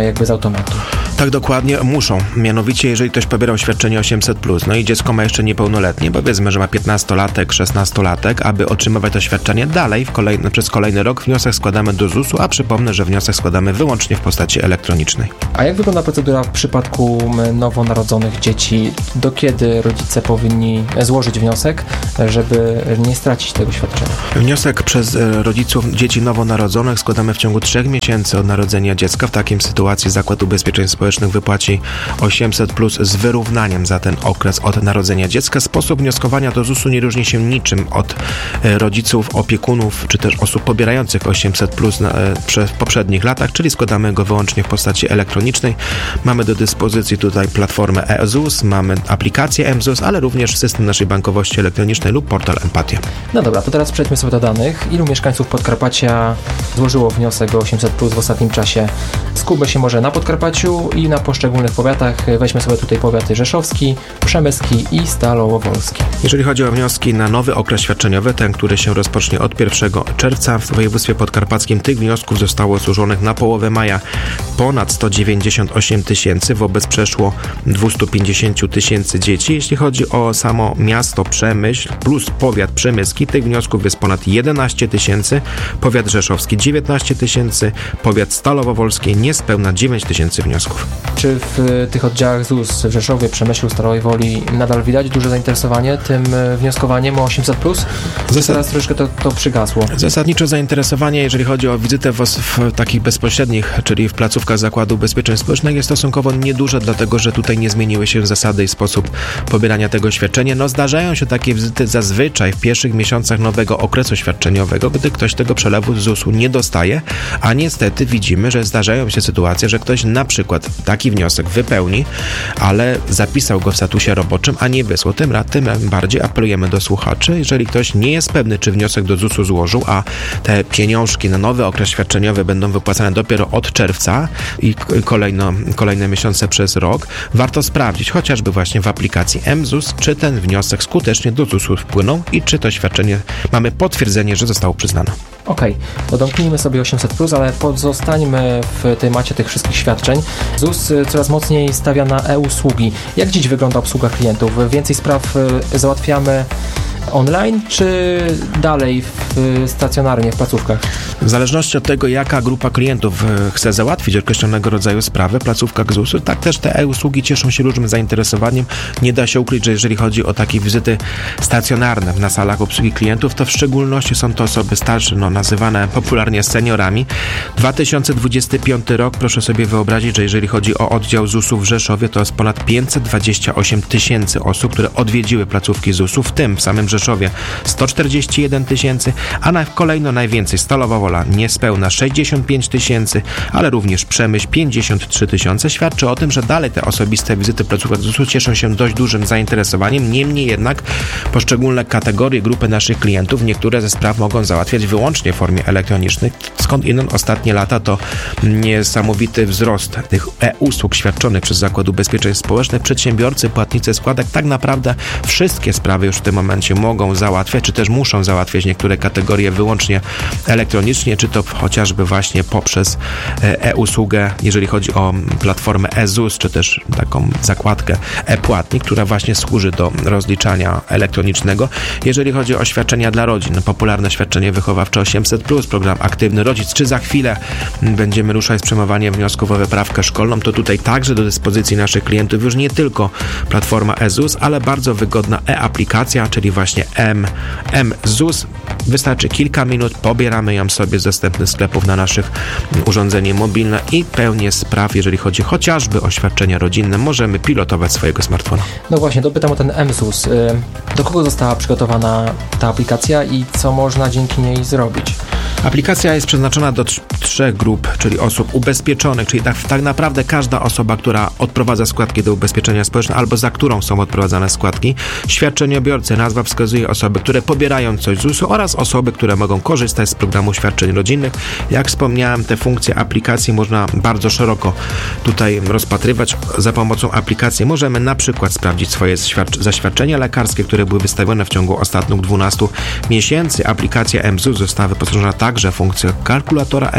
automatu. Tak, dokładnie, muszą. Mianowicie, jeżeli ktoś pobierał świadczenie osiemset plus, no i dziecko ma jeszcze niepełnoletnie, powiedzmy, że ma piętnastolatek, szesnastolatek, aby otrzymywać to świadczenie dalej w kolejny, przez kolejny rok wniosek składamy do zusu, a przypomnę, że wniosek składamy wyłącznie w postaci elektronicznej. A jak wygląda procedura w przypadku nowonarodzonych dzieci? Do kiedy rodzice powinni złożyć wniosek, żeby nie stracić tego świadczenia? Wniosek przez rodziców dzieci nowonarodzonych składamy w ciągu trzech miesięcy od narodzenia dziecka. W takiej sytuacji Zakład Ubezpieczeń Społecznych wypłaci osiemset plus z wyrównaniem za ten okres od narodzenia dziecka. Sposób wnioskowania do zusu nie różni się niczym od rodziców, opiekunów czy też osób pobierających osiemset plus w poprzednich latach, czyli składamy go wyłącznie w postaci elektronicznej. Mamy do dyspozycji tutaj platformę e-ZUS, mamy aplikację m-ZUS, ale również system naszej bankowości elektronicznej lub portal Empatia. No dobra, to teraz przejdźmy sobie do danych. Ilu mieszkańców Podkarpacia złożyło wniosek o osiemset plus w ostatnim czasie? Skupmy się może na Podkarpaciu i na poszczególnych powiatach. Weźmy sobie tutaj powiaty rzeszowski, przemyski i stalowo-wolski. Jeżeli chodzi o wnioski na nowy okres świadczeniowy, ten, który się rozpocznie od pierwszego czerwca, w województwie podkarpackim tych wniosków zostało złożonych na połowę maja ponad sto dziewięćdziesiąt osiem tysięcy, wobec przeszło dwieście pięćdziesiąt tysięcy dzieci. Jeśli chodzi o samo miasto Przemyśl plus powiat przemyski, tych wniosków jest ponad jedenaście tysięcy, powiat rzeszowski dziewiętnaście tysięcy, powiat stalowo-wolski niespełna dziewięć tysięcy wniosków. Czy w tych oddziałach ZUS w Rzeszowie, Przemyślu, Stalowej Woli nadal widać duże zainteresowanie tym wnioskowaniem o osiemset plus? Zasad... Teraz troszkę to, to przygasło. Zasadniczo zainteresowanie, jeżeli chodzi o wizytę w, w takich bezpośrednich, czyli w placówkach Zakładu Ubezpieczeń Społecznych, jest stosunkowo nieduże, dlatego że tutaj nie zmieniły się zasady i sposób pobierania tego świadczenia. No zdarzają się takie wizyty zazwyczaj w pierwszych miesiącach nowego okresu świadczeniowego, gdy ktoś tego przelewu z zusu nie dostaje, a niestety widzimy, że zdarzają się sytuacje, że ktoś na przykład taki wniosek wypełni, ale zapisał go w statusie roboczym, a nie wysłał. Tym, tym bardziej apelujemy do słuchaczy, jeżeli ktoś nie jest pewny, czy wniosek do zusu złożył, a te pieniążki na nowy okres świadczeniowy będą wypłacane dopiero od czerwca i kolejno, kolejne miesiące przez rok, warto sprawdzić chociażby właśnie w aplikacji m-ZUS, czy ten wniosek skutecznie do zusu wpłynął i czy to świadczenie mamy potwierdzenie, że zostało przyznane. Okej, okay. To domknijmy sobie osiemset plus, ale pozostańmy w temacie tych wszystkich świadczeń. ZUS coraz mocniej stawia na e-usługi. Jak dziś wygląda obsługa klientów? Więcej spraw załatwiamy online, czy dalej w, stacjonarnie w placówkach? W zależności od tego, jaka grupa klientów chce załatwić określonego rodzaju sprawy w placówkach zusu, tak też te e-usługi cieszą się dużym zainteresowaniem. Nie da się ukryć, że jeżeli chodzi o takie wizyty stacjonarne na salach obsługi klientów, to w szczególności są to osoby starsze, no nazywane popularnie seniorami. dwa tysiące dwudziesty piąty rok, proszę sobie wyobrazić, że jeżeli chodzi o oddział zusu w Rzeszowie, to jest ponad pięćset dwadzieścia osiem tysięcy osób, które odwiedziły placówki zusu, w tym w samym Rzeszowie sto czterdzieści jeden tysięcy, a na kolejno najwięcej Stalowa Wola niespełna sześćdziesiąt pięć tysięcy, ale również Przemyśl pięćdziesiąt trzy tysiące. Świadczy o tym, że dalej te osobiste wizyty placówek zusu cieszą się dość dużym zainteresowaniem. Niemniej jednak poszczególne kategorie, grupy naszych klientów, niektóre ze spraw mogą załatwiać wyłącznie w formie elektronicznej. Skąd inąd ostatnie lata to niesamowity wzrost tych e-usług świadczonych przez Zakład Ubezpieczeń Społecznych. Przedsiębiorcy, płatnicy składek tak naprawdę wszystkie sprawy już w tym momencie mogą załatwiać, czy też muszą załatwiać niektóre kategorie wyłącznie elektronicznie, czy to chociażby właśnie poprzez e-usługę, jeżeli chodzi o platformę e-ZUS, czy też taką zakładkę e-płatnik, która właśnie służy do rozliczania elektronicznego. Jeżeli chodzi o świadczenia dla rodzin, popularne świadczenie wychowawcze osiemset plus, program Aktywny Rodzic, czy za chwilę będziemy ruszać z przyjmowaniem wniosków o wyprawkę szkolną, to tutaj także do dyspozycji naszych klientów już nie tylko platforma e-ZUS, ale bardzo wygodna e-aplikacja, czyli właśnie M, m-ZUS. Wystarczy kilka minut, pobieramy ją sobie z dostępnych sklepów na naszych urządzenie mobilne i pełnię spraw, jeżeli chodzi chociażby o świadczenia rodzinne, możemy pilotować swojego smartfona. No właśnie, dopytam o ten m-ZUS. Do kogo została przygotowana ta aplikacja i co można dzięki niej zrobić? Aplikacja jest przeznaczona do tr- trzech grup, czyli osób ubezpieczonych, czyli tak, tak naprawdę każda osoba, która odprowadza składki do ubezpieczenia społecznego albo za którą są odprowadzane składki, świadczeniobiorcy, nazwa wskazuje osoby, które pobierają coś z zusu oraz osoby, które mogą korzystać z programu świadczeń rodzinnych. Jak wspomniałem, te funkcje aplikacji można bardzo szeroko tutaj rozpatrywać. Za pomocą aplikacji możemy na przykład sprawdzić swoje świadcz- zaświadczenia lekarskie, które były wystawione w ciągu ostatnich dwunastu miesięcy. Aplikacja m-ZUS została wyposażona także w funkcję kalkulatora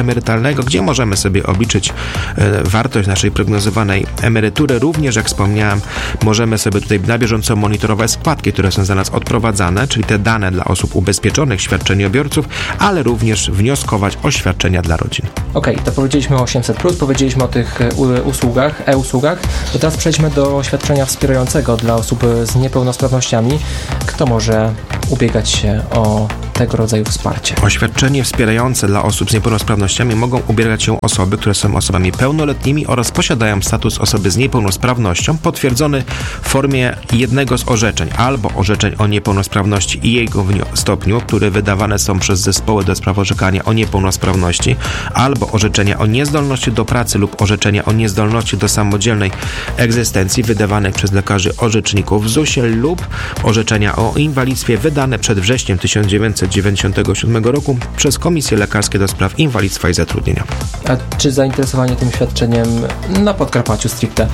emerytalnego, gdzie możemy sobie obliczyć e, wartość naszej prognozowanej emerytury. Również, jak wspomniałem, możemy sobie tutaj na bieżąco monitorować składki, które są za nas odprowadzane, czyli te dane dla osób ubezpieczonych, świadczeniobiorców, ale również wnioskować o świadczenia dla rodzin. Okej, okay, to powiedzieliśmy o osiemset plus, powiedzieliśmy o tych usługach, e-usługach, to teraz przejdźmy do świadczenia wspierającego dla osób z niepełnosprawnościami. Kto może ubiegać się o tego rodzaju wsparcie? O świadczenie wspierające dla osób z niepełnosprawnościami mogą ubiegać się osoby, które są osobami pełnoletnimi oraz posiadają status osoby z niepełnosprawnością potwierdzony w formie jednego z orzeczeń albo orzeczeń o niepełnosprawności i jego stopniu, które wydawane są przez zespoły do spraw orzekania o niepełnosprawności, albo orzeczenia o niezdolności do pracy lub orzeczenia o niezdolności do samodzielnej egzystencji wydawanych przez lekarzy orzeczników w zusie lub orzeczenia o inwalidztwie wydane przed wrześniem tysiąc dziewięćset dziewięćdziesiątego siódmego roku przez Komisje Lekarskie do Spraw Inwalidztwa i Zatrudnienia. A czy zainteresowanie tym świadczeniem na Podkarpaciu stricte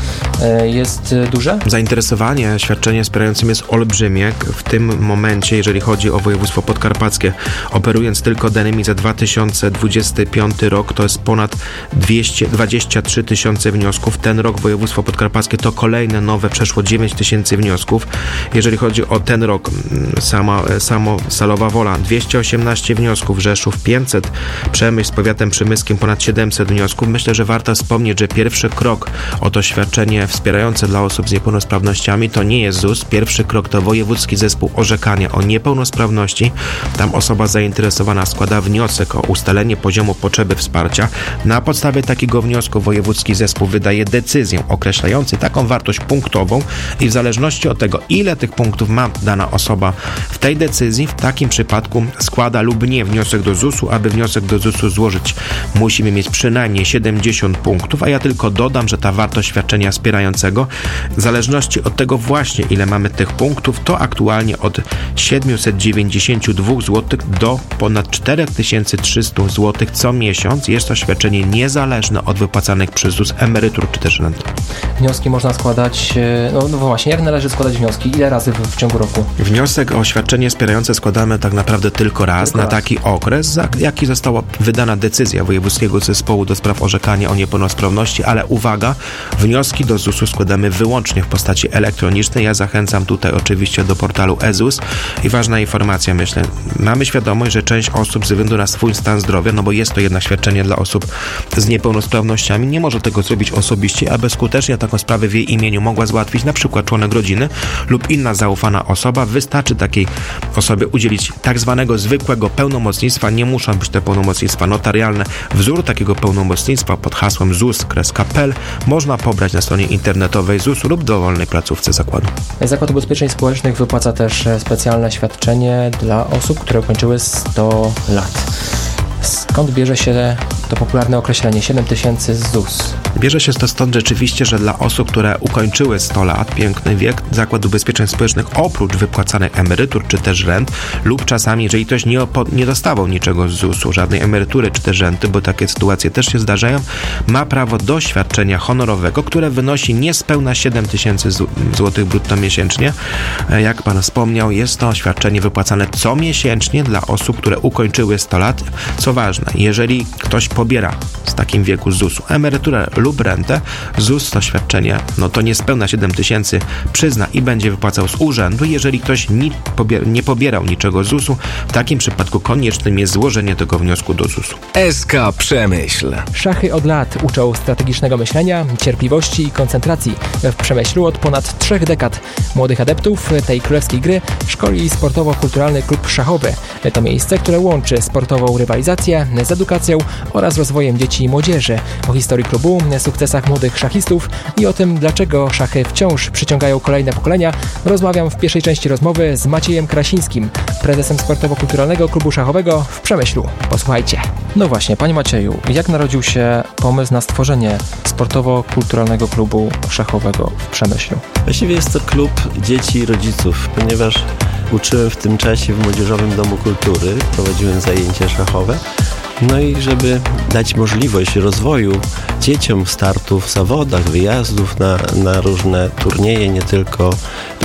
jest duże? Zainteresowanie świadczeniem wspierającym jest olbrzymie. W tym momencie, jeżeli chodzi o województwo podkarpackie, operując tylko danymi za dwa tysiące dwudziesty piąty rok, to jest ponad dwieście dwadzieścia trzy tysiące wniosków. Ten rok województwo podkarpackie to kolejne nowe, przeszło dziewięć tysięcy wniosków. Jeżeli chodzi o ten rok, sama, samo Stalowa Wola dwieście osiemnaście wniosków, Rzeszów pięćset, Przemyśl z powiatem przemyskim ponad siedemset wniosków. Myślę, że warto wspomnieć, że pierwszy krok o to świadczenie wspierające dla osób z niepełnosprawnościami to nie jest ZUS. Pierwszy krok to Wojewódzki Zespół Orzekania o Niepełnosprawności. Tam osoba zainteresowana składa wniosek o ustalenie poziomu potrzeby wsparcia. Na podstawie takiego wniosku Wojewódzki Zespół wydaje decyzję określającą taką wartość punktową i w zależności od tego, ile tych punktów ma dana osoba w tej decyzji, w takim przypadku składa lub nie wniosek do zusu. Aby wniosek do zusu złożyć, musimy mieć przynajmniej siedemdziesiąt punktów, a ja tylko dodam, że ta wartość świadczenia wspierającego w zależności od tego właśnie, ile mamy tych punktów, to aktualnie od siedemset dziewięćdziesiąt dwa złotych do ponad cztery tysiące trzysta złotych co miesiąc. Jest to świadczenie niezależne od wypłacanych przez ZUS emerytur czy też rent. Wnioski można składać, no, no właśnie, jak należy składać wnioski? Ile razy w, w ciągu roku? Wniosek o świadczenie wspierające składamy tak naprawdę tylko raz tylko na raz. taki okres, za jaki została wydana decyzja Wojewódzkiego Zespołu do Spraw Orzekania o Niepełnosprawności, ale uwaga, wnioski do zusu składamy wyłącznie w postaci elektronicznej. Ja zachęcam tutaj oczywiście do portalu e-ZUS i ważna informacja, myślę, mamy świadomość, że część osób ze względu na swój stan zdrowia, no bo jest to jednak świadczenie dla osób z niepełnosprawnościami, nie może tego zrobić osobiście, aby skutecznie taką sprawę w jej imieniu mogła załatwić na przykład członek rodziny lub inna zaufana osoba. Wystarczy takiej osobie udzielić tak zwanego zwykłego pełnomocnictwa. Nie muszą być te pełnomocnictwa notarialne. Wzór takiego pełnomocnictwa pod hasłem zus kropka p l można pobrać na stronie internetowej zusu lub dowolnej placówce zakładu. Zakład Ubezpieczeń Społecznych wypłaca też specjalne świadczenie dla osób, które ukończyły sto lat. Skąd bierze się to popularne określenie siedem tysięcy z ZUS? Bierze się to stąd rzeczywiście, że dla osób, które ukończyły sto lat, piękny wiek, Zakład Ubezpieczeń Społecznych oprócz wypłacanych emerytur czy też rent lub czasami, jeżeli ktoś nie, opo- nie dostawał niczego z zusu, żadnej emerytury czy też renty, bo takie sytuacje też się zdarzają, ma prawo do świadczenia honorowego, które wynosi niespełna siedem tysięcy złotych brutto miesięcznie. Jak pan wspomniał, jest to świadczenie wypłacane comiesięcznie dla osób, które ukończyły sto lat. Co ważne, jeżeli ktoś pobiera z takim wieku z zusu emeryturę lub rentę, ZUS to świadczenie, no to niespełna siedem tysięcy przyzna i będzie wypłacał z urzędu. Jeżeli ktoś ni- pobier- nie pobierał niczego z zusu, w takim przypadku koniecznym jest złożenie tego wniosku do zusu. S K Przemyśl. Szachy od lat uczą strategicznego myślenia, cierpliwości i koncentracji. W Przemyślu od ponad trzech dekad młodych adeptów tej królewskiej gry szkoli sportowo-kulturalny klub szachowy. To miejsce, które łączy sportową rywalizację z edukacją oraz rozwojem dzieci i młodzieży. O historii klubu, sukcesach młodych szachistów i o tym, dlaczego szachy wciąż przyciągają kolejne pokolenia, rozmawiam w pierwszej części rozmowy z Maciejem Krasińskim, prezesem sportowo-kulturalnego klubu szachowego w Przemyślu. Posłuchajcie. No właśnie, panie Macieju, jak narodził się pomysł na stworzenie sportowo-kulturalnego klubu szachowego w Przemyślu? Właściwie jest to klub dzieci i rodziców, ponieważ uczyłem w tym czasie w Młodzieżowym Domu Kultury, prowadziłem zajęcia szachowe. No i żeby dać możliwość rozwoju dzieciom startów w zawodach, wyjazdów na, na różne turnieje, nie tylko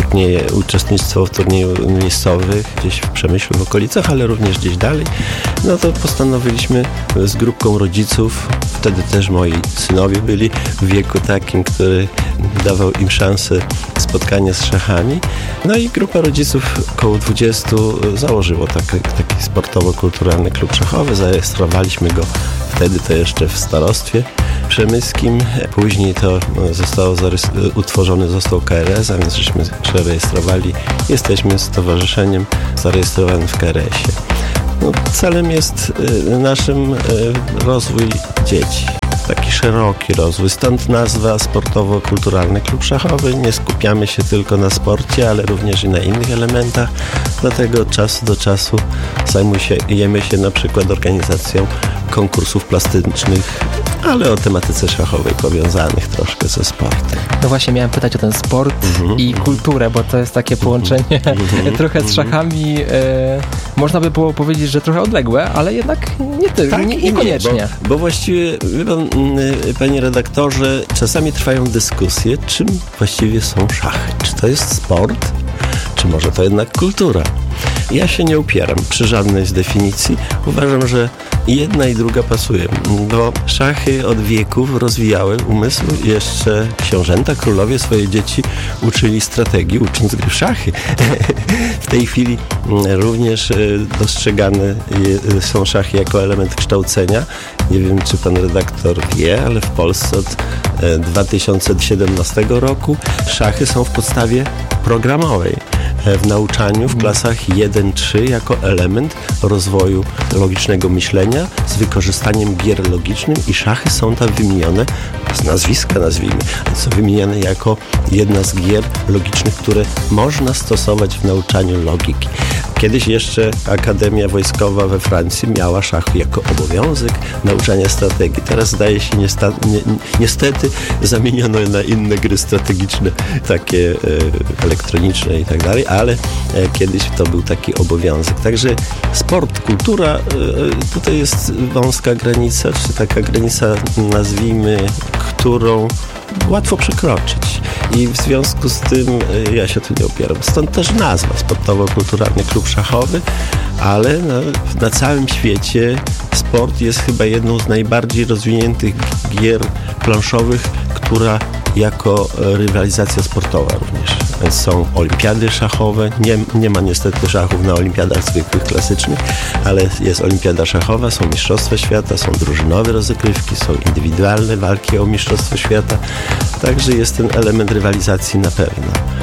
turnieje, uczestnictwo w turnieju miejscowych, gdzieś w Przemyślu, w okolicach, ale również gdzieś dalej. No to postanowiliśmy z grupką rodziców, wtedy też moi synowie byli w wieku takim, który dawał im szansę spotkania z szachami. No i grupa rodziców, około dwudziestu, założyło taki, taki sportowo-kulturalny klub szachowy. Zarejestrowaliśmy go wtedy to jeszcze w starostwie przemyskim. Później to zostało utworzony został K R S, a więc żeśmy przerejestrowali. Jesteśmy stowarzyszeniem zarejestrowanym w K R S-ie. No, celem jest y, naszym y, rozwój dzieci. Taki szeroki rozwój, stąd nazwa sportowo-kulturalny klub szachowy. Nie skupiamy się tylko na sporcie, ale również i na innych elementach. Dlatego od czasu do czasu zajmujemy się na przykład organizacją konkursów plastycznych, ale o tematyce szachowej powiązanych troszkę ze sportem. No właśnie, miałem pytać o ten sport mm-hmm. i kulturę, bo to jest takie połączenie mm-hmm. trochę z szachami, e, można by było powiedzieć, że trochę odległe, ale jednak nie tylko, tak, nie, niekoniecznie. Nie, bo, bo właściwie, wie pan, panie redaktorze, czasami trwają dyskusje, czym właściwie są szachy. Czy to jest sport, czy może to jednak kultura? Ja się nie upieram przy żadnej z definicji. Uważam, że jedna i druga pasuje, bo szachy od wieków rozwijały umysł. Jeszcze książęta, królowie swoje dzieci uczyli strategii, ucząc gry w szachy. W tej chwili również dostrzegane są szachy jako element kształcenia. Nie wiem, czy pan redaktor wie, ale w Polsce od dwa tysiące siedemnastego roku szachy są w podstawie programowej w nauczaniu w klasach jeden trzy jako element rozwoju logicznego myślenia z wykorzystaniem gier logicznych i szachy są tam wymienione z nazwiska, nazwijmy, są wymienione jako jedna z gier logicznych, które można stosować w nauczaniu logiki. Kiedyś jeszcze Akademia Wojskowa we Francji miała szachy jako obowiązek nauczania strategii. Teraz zdaje się niesta, ni, niestety zamieniono na inne gry strategiczne, takie e, elektroniczne i tak dalej, ale e, kiedyś to był taki obowiązek. Także sport, kultura, e, tutaj jest wąska granica, czy taka granica, nazwijmy, którą łatwo przekroczyć. I w związku z tym y, ja się tu nie opieram. Stąd też nazwa Sportowo-Kulturalny Klub Szachowy, ale na, na całym świecie sport jest chyba jedną z najbardziej rozwiniętych gier planszowych, która jako rywalizacja sportowa również. Są olimpiady szachowe, nie, nie ma niestety szachów na olimpiadach zwykłych, klasycznych, ale jest olimpiada szachowa, są mistrzostwa świata, są drużynowe rozgrywki, są indywidualne walki o mistrzostwo świata, także jest ten element rywalizacji na pewno.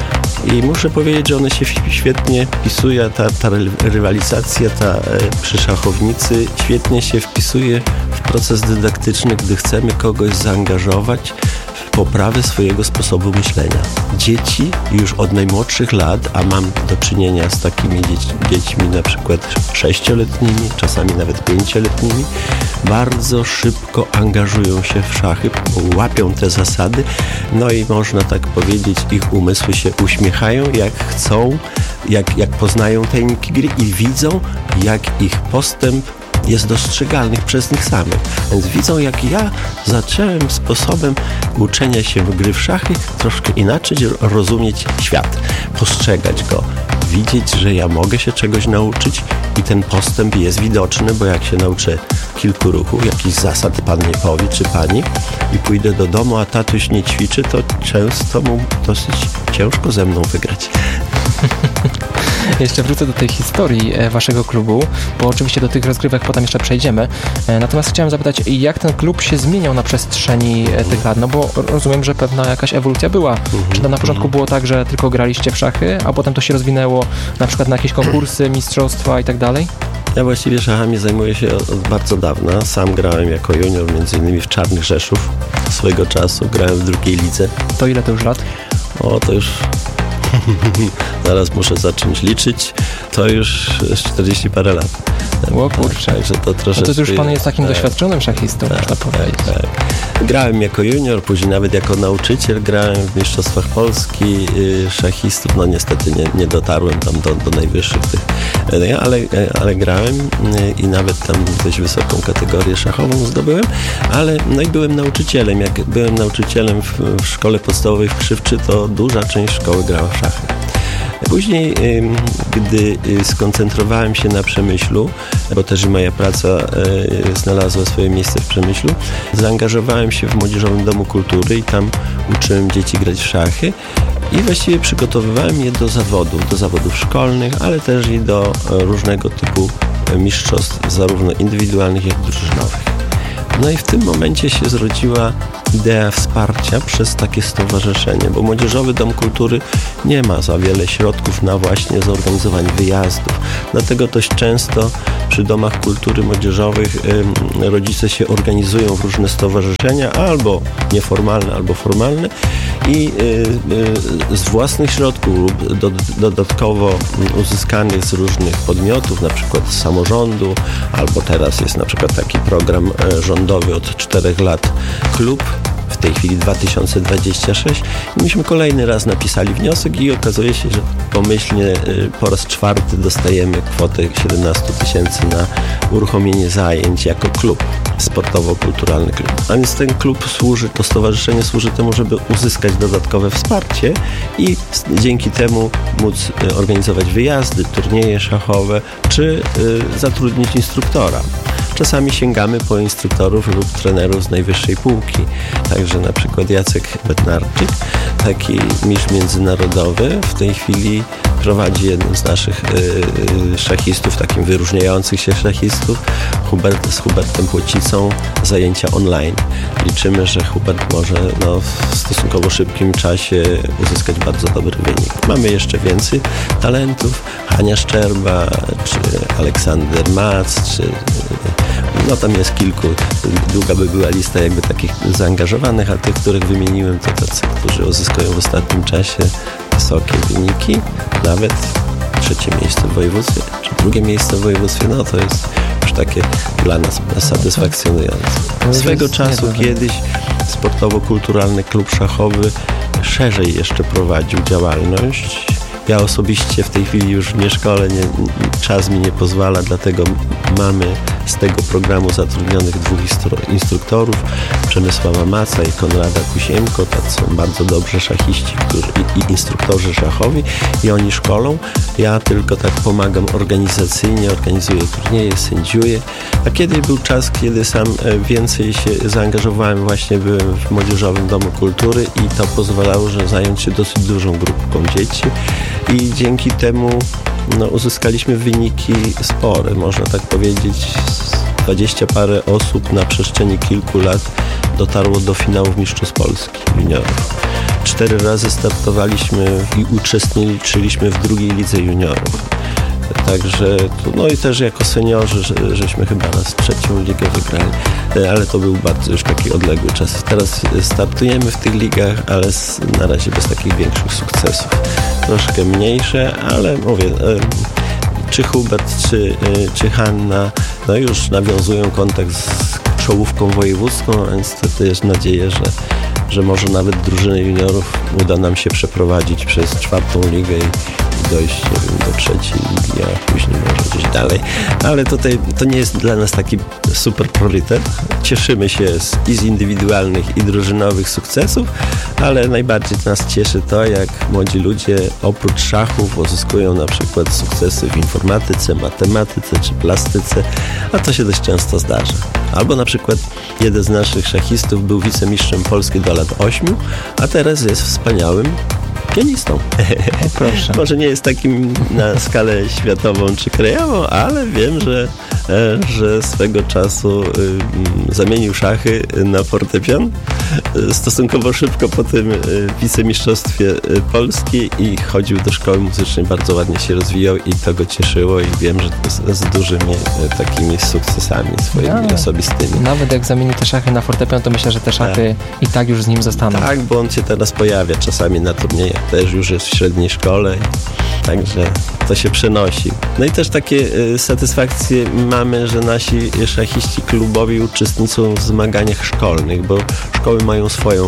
I muszę powiedzieć, że one się świetnie wpisuje, ta, ta rywalizacja, ta e, przy szachownicy świetnie się wpisuje w proces dydaktyczny, gdy chcemy kogoś zaangażować w poprawę swojego sposobu myślenia. Dzieci już od najmłodszych lat, a mam do czynienia z takimi dzieci, dziećmi na przykład sześcioletnimi, czasami nawet pięcioletnimi, bardzo szybko angażują się w szachy, łapią te zasady, no i można tak powiedzieć, ich umysły się uśmiechają, jak chcą, jak, jak poznają tajniki gry i widzą, jak ich postęp jest dostrzegalnych przez nich samych. Więc widzą, jak ja zacząłem sposobem uczenia się gry w szachy troszkę inaczej rozumieć świat, postrzegać go, widzieć, że ja mogę się czegoś nauczyć i ten postęp jest widoczny, bo jak się nauczę kilku ruchów, jakichś zasad pan nie powie, czy pani i pójdę do domu, a tatuś nie ćwiczy, to często mu dosyć ciężko ze mną wygrać. Jeszcze wrócę do tej historii waszego klubu, bo oczywiście do tych rozgrywek potem jeszcze przejdziemy. Natomiast chciałem zapytać, jak ten klub się zmieniał na przestrzeni tych lat? No bo rozumiem, że pewna jakaś ewolucja była. Mm-hmm. Czy to na początku było tak, że tylko graliście w szachy, a potem to się rozwinęło na przykład na jakieś konkursy, mistrzostwa i tak dalej? Ja właściwie szachami zajmuję się od, od bardzo dawna. Sam grałem jako junior między innymi w Czarnych Rzeszów swego czasu. Grałem w drugiej lidze. To ile to już lat? O, to już... Zaraz muszę zacząć liczyć. To już czterdzieści parę lat. O kurczę. Także to troszeczkę... No to już pan jest takim tak, doświadczonym szachistą, tak, można powiedzieć. Tak, tak. Grałem jako junior, później nawet jako nauczyciel grałem w Mistrzostwach Polski y, szachistów. No niestety nie, nie dotarłem tam do, do najwyższych tych, y, ale, y, ale grałem y, i nawet tam dość wysoką kategorię szachową zdobyłem, ale no i byłem nauczycielem. Jak byłem nauczycielem w, w szkole podstawowej w Krzywczy, to duża część szkoły grała w szachy. Później, gdy skoncentrowałem się na Przemyślu, bo też i moja praca znalazła swoje miejsce w Przemyślu, zaangażowałem się w Młodzieżowym Domu Kultury i tam uczyłem dzieci grać w szachy i właściwie przygotowywałem je do zawodów, do zawodów szkolnych, ale też i do różnego typu mistrzostw, zarówno indywidualnych, jak i drużynowych. No i w tym momencie się zrodziła idea wsparcia przez takie stowarzyszenie, bo Młodzieżowy Dom Kultury nie ma za wiele środków na właśnie zorganizowanie wyjazdów. Dlatego dość często przy domach kultury młodzieżowych y, rodzice się organizują w różne stowarzyszenia, albo nieformalne, albo formalne i y, y, z własnych środków lub do, dodatkowo uzyskanych z różnych podmiotów, na przykład z samorządu, albo teraz jest na przykład taki program y, rządowy od czterech lat Klub, w tej chwili dwa tysiące dwudziesty szósty. Myśmy kolejny raz napisali wniosek i okazuje się, że pomyślnie y, po raz czwarty dostajemy kwotę siedemnaście tysięcy na uruchomienie zajęć jako klub, sportowo-kulturalny klub. A więc ten klub służy, to stowarzyszenie służy temu, żeby uzyskać dodatkowe wsparcie i dzięki temu móc y, organizować wyjazdy, turnieje szachowe, czy y, zatrudnić instruktora. Czasami sięgamy po instruktorów lub trenerów z najwyższej półki. Także na przykład Jacek Bednarczyk, taki mistrz międzynarodowy, w tej chwili prowadzi jeden z naszych y, szachistów, takim wyróżniających się szachistów, Hubert, z Hubertem Płocicą, zajęcia online. Liczymy, że Hubert może no, w stosunkowo szybkim czasie uzyskać bardzo dobry wynik. Mamy jeszcze więcej talentów, Hania Szczerba, czy Aleksander Mac, czy no tam jest kilku, długa by była lista jakby takich zaangażowanych, a tych, których wymieniłem, to tacy, którzy uzyskują w ostatnim czasie wysokie wyniki, nawet trzecie miejsce w województwie, czy drugie miejsce w województwie, no to jest już takie dla nas satysfakcjonujące. Swego czasu kiedyś Sportowo-Kulturalny Klub Szachowy szerzej jeszcze prowadził działalność. Ja osobiście w tej chwili już nie szkolę, nie, czas mi nie pozwala, dlatego mamy z tego programu zatrudnionych dwóch instru- instruktorów, Przemysława Maca i Konrada Kusiemko, to są bardzo dobrzy szachiści którzy, i, i instruktorzy szachowi i oni szkolą. Ja tylko tak pomagam organizacyjnie, organizuję turnieje, sędziuję. A kiedyś był czas, kiedy sam więcej się zaangażowałem, właśnie byłem w Młodzieżowym Domu Kultury i to pozwalało, że zająć się dosyć dużą grupką dzieci. I dzięki temu no, uzyskaliśmy wyniki spore, można tak powiedzieć. Dwadzieścia parę osób na przestrzeni kilku lat dotarło do finałów Mistrzostw Polski juniorów. Cztery razy startowaliśmy i uczestniczyliśmy w drugiej lidze juniorów. Także, no i też jako seniorzy, że, żeśmy chyba raz trzecią ligę wygrali, ale to był bardzo już taki odległy czas. Teraz startujemy w tych ligach, ale na razie bez takich większych sukcesów. Troszkę mniejsze, ale mówię, czy Hubert, czy, czy Hanna, no już nawiązują kontakt z czołówką wojewódzką, a niestety jest nadzieję, że że może nawet drużyny juniorów uda nam się przeprowadzić przez czwartą ligę i dojść nie wiem, do trzeciej ligi, a później może gdzieś dalej. Ale tutaj to nie jest dla nas taki super priorytet. Cieszymy się z, i z indywidualnych, i drużynowych sukcesów, ale najbardziej nas cieszy to, jak młodzi ludzie oprócz szachów uzyskują na przykład sukcesy w informatyce, matematyce czy plastyce, a to się dość często zdarza. Albo na przykład jeden z naszych szachistów był wicemistrzem Polski do lat ośmiu, a teraz jest wspaniałym pianistą. Proszę. Może nie jest takim na skalę światową czy krajową, ale wiem, że, że swego czasu y, zamienił szachy na fortepian stosunkowo szybko po tym y, wicemistrzostwie Polski i chodził do szkoły muzycznej, bardzo ładnie się rozwijał i to go cieszyło i wiem, że z, z dużymi y, takimi sukcesami swoimi ja, osobistymi. Nawet jak zamieni te szachy na fortepian, to myślę, że te szachy tak. i tak już z nim zostaną. Tak, bo on się teraz pojawia czasami na turniejach, też już jest w średniej szkole, także to się przenosi. No i też takie y, satysfakcje mamy, że nasi szachiści klubowi uczestniczą w zmaganiach szkolnych, bo szkoły mają swoją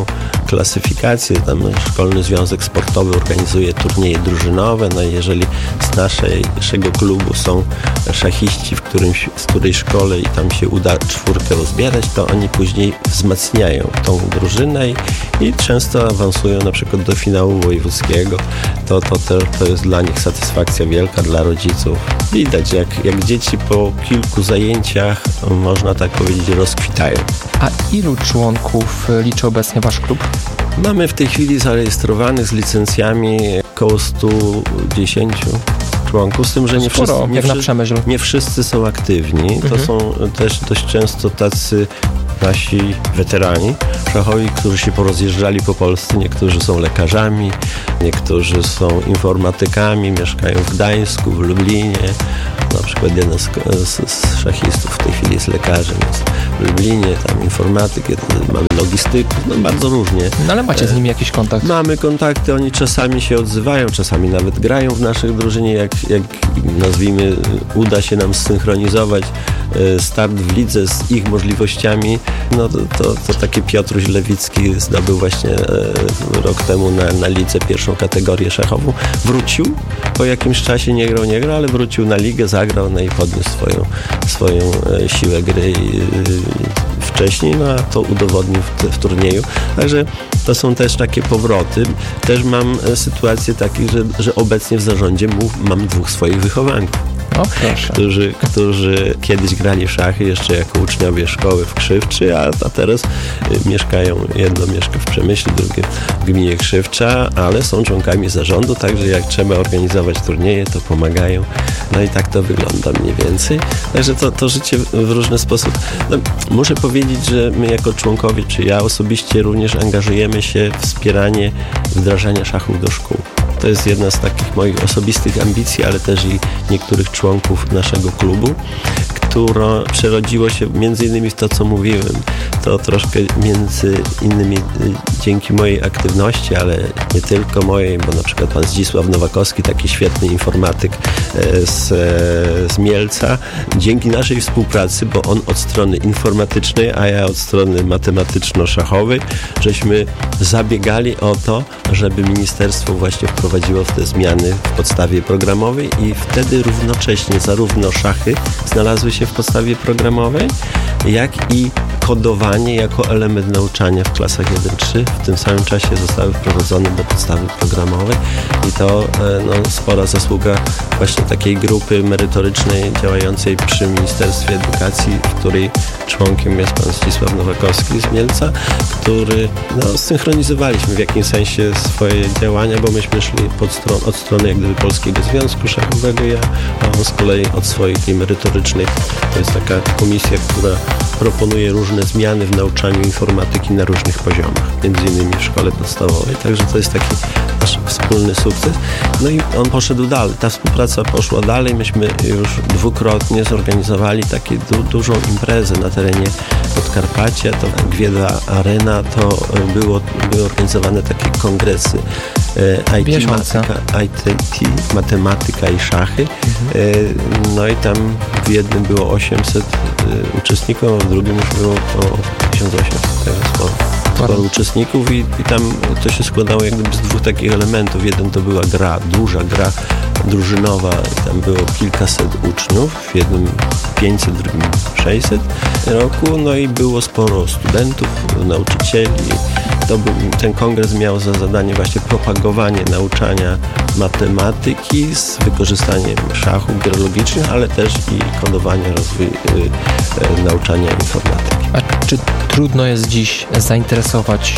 klasyfikację. Tam Szkolny Związek Sportowy organizuje turnieje drużynowe, no i jeżeli z naszego klubu są szachiści w którymś, w której szkole i tam się uda czwórkę rozbierać, to oni później wzmacniają tą drużynę i, i często awansują na przykład do finału wojewódzkiego. To, to, to, to jest dla nich satysfakcja wielka, dla rodziców. Widać, jak, jak dzieci po kilku zajęciach, można tak powiedzieć, rozkwitają. A ilu członków liczy obecnie wasz klub? Mamy w tej chwili zarejestrowanych z licencjami około sto dziesięć członków, z tym, że nie, Sporo, wszyscy, nie, jak na wszy- Przemyśl. nie wszyscy są aktywni. Mhm. To są też dość często tacy nasi weterani szachowi, którzy się porozjeżdżali po Polsce. Niektórzy są lekarzami, niektórzy są informatykami, mieszkają w Gdańsku, w Lublinie. Na przykład jeden z, z, z szachistów w tej chwili jest lekarzem, jest w Lublinie, tam informatyk, mamy logistyków, no bardzo różnie. No ale macie z nimi jakiś kontakt? Mamy kontakty, oni czasami się odzywają, czasami nawet grają w naszej drużynie, jak, jak nazwijmy, uda się nam zsynchronizować start w lidze z ich możliwościami, no to, to, to taki Piotruś Lewicki zdobył właśnie rok temu na, na lidze pierwszą kategorię szachową. Wrócił, po jakimś czasie nie grał, nie grał, ale wrócił na ligę, zagrał, no i podniósł swoją, swoją siłę gry wcześniej, no a to udowodnił w, w turnieju. Także to są też takie powroty. Też mam sytuację takich, że, że obecnie w zarządzie mam dwóch swoich wychowanków. O, proszę. Którzy, którzy kiedyś grali w szachy jeszcze jako uczniowie szkoły w Krzywczy, a, a teraz y, mieszkają, jedno mieszka w Przemyślu, drugie w gminie Krzywcza, ale są członkami zarządu, także jak trzeba organizować turnieje, to pomagają. No i tak to wygląda mniej więcej. Także to, to życie w różny sposób. No, muszę powiedzieć, że my jako członkowie, czy ja osobiście również angażujemy się w wspieranie wdrażania szachów do szkół. To jest jedna z takich moich osobistych ambicji, ale też i niektórych członków naszego klubu, które przerodziło się między innymi w to, co mówiłem. To troszkę między innymi dzięki mojej aktywności, ale nie tylko mojej, bo na przykład pan Zdzisław Nowakowski, taki świetny informatyk z, z Mielca, dzięki naszej współpracy, bo on od strony informatycznej, a ja od strony matematyczno-szachowej, żeśmy zabiegali o to, żeby ministerstwo właśnie wprowadziło te zmiany w podstawie programowej i wtedy równocześnie zarówno szachy znalazły się w podstawie programowej, jak i kodowanie jako element nauczania w klasach jeden trzy. W tym samym czasie zostały wprowadzone do podstawy programowej i to no, spora zasługa właśnie takiej grupy merytorycznej działającej przy Ministerstwie Edukacji, w której członkiem jest pan Zdzisław Nowakowski z Mielca, który no, zsynchronizowaliśmy w jakimś sensie swoje działania, bo myśmy szli pod stron, od strony jak gdyby Polskiego Związku Szachowego, ja, a on z kolei od swojej tej merytorycznej. To jest taka komisja, która proponuje różne zmiany w nauczaniu informatyki na różnych poziomach, między innymi w szkole podstawowej, także to jest taki nasz wspólny sukces. No i on poszedł dalej, ta współpraca poszła dalej, myśmy już dwukrotnie zorganizowali taką du- dużą imprezę na terenie Podkarpacia, to Gwieda Arena, to było, były organizowane takie kongresy I T, matematyka, I T, matematyka i szachy. Mhm. No i tam w jednym było osiemset uczestników, a w drugim już było około tysiąc osiemset, teraz sporo, sporo uczestników i, i tam to się składało jak gdyby z dwóch takich elementów. Jeden to była gra, duża gra drużynowa, tam było kilkaset uczniów, w jednym pięćset, w drugim sześćset roku, no i było sporo studentów, nauczycieli. To był, ten kongres miał za zadanie właśnie propagowanie nauczania matematyki z wykorzystaniem szachów geologicznych, ale też i kodowania, rozwój y, y, nauczania informatyki. A czy trudno jest dziś zainteresować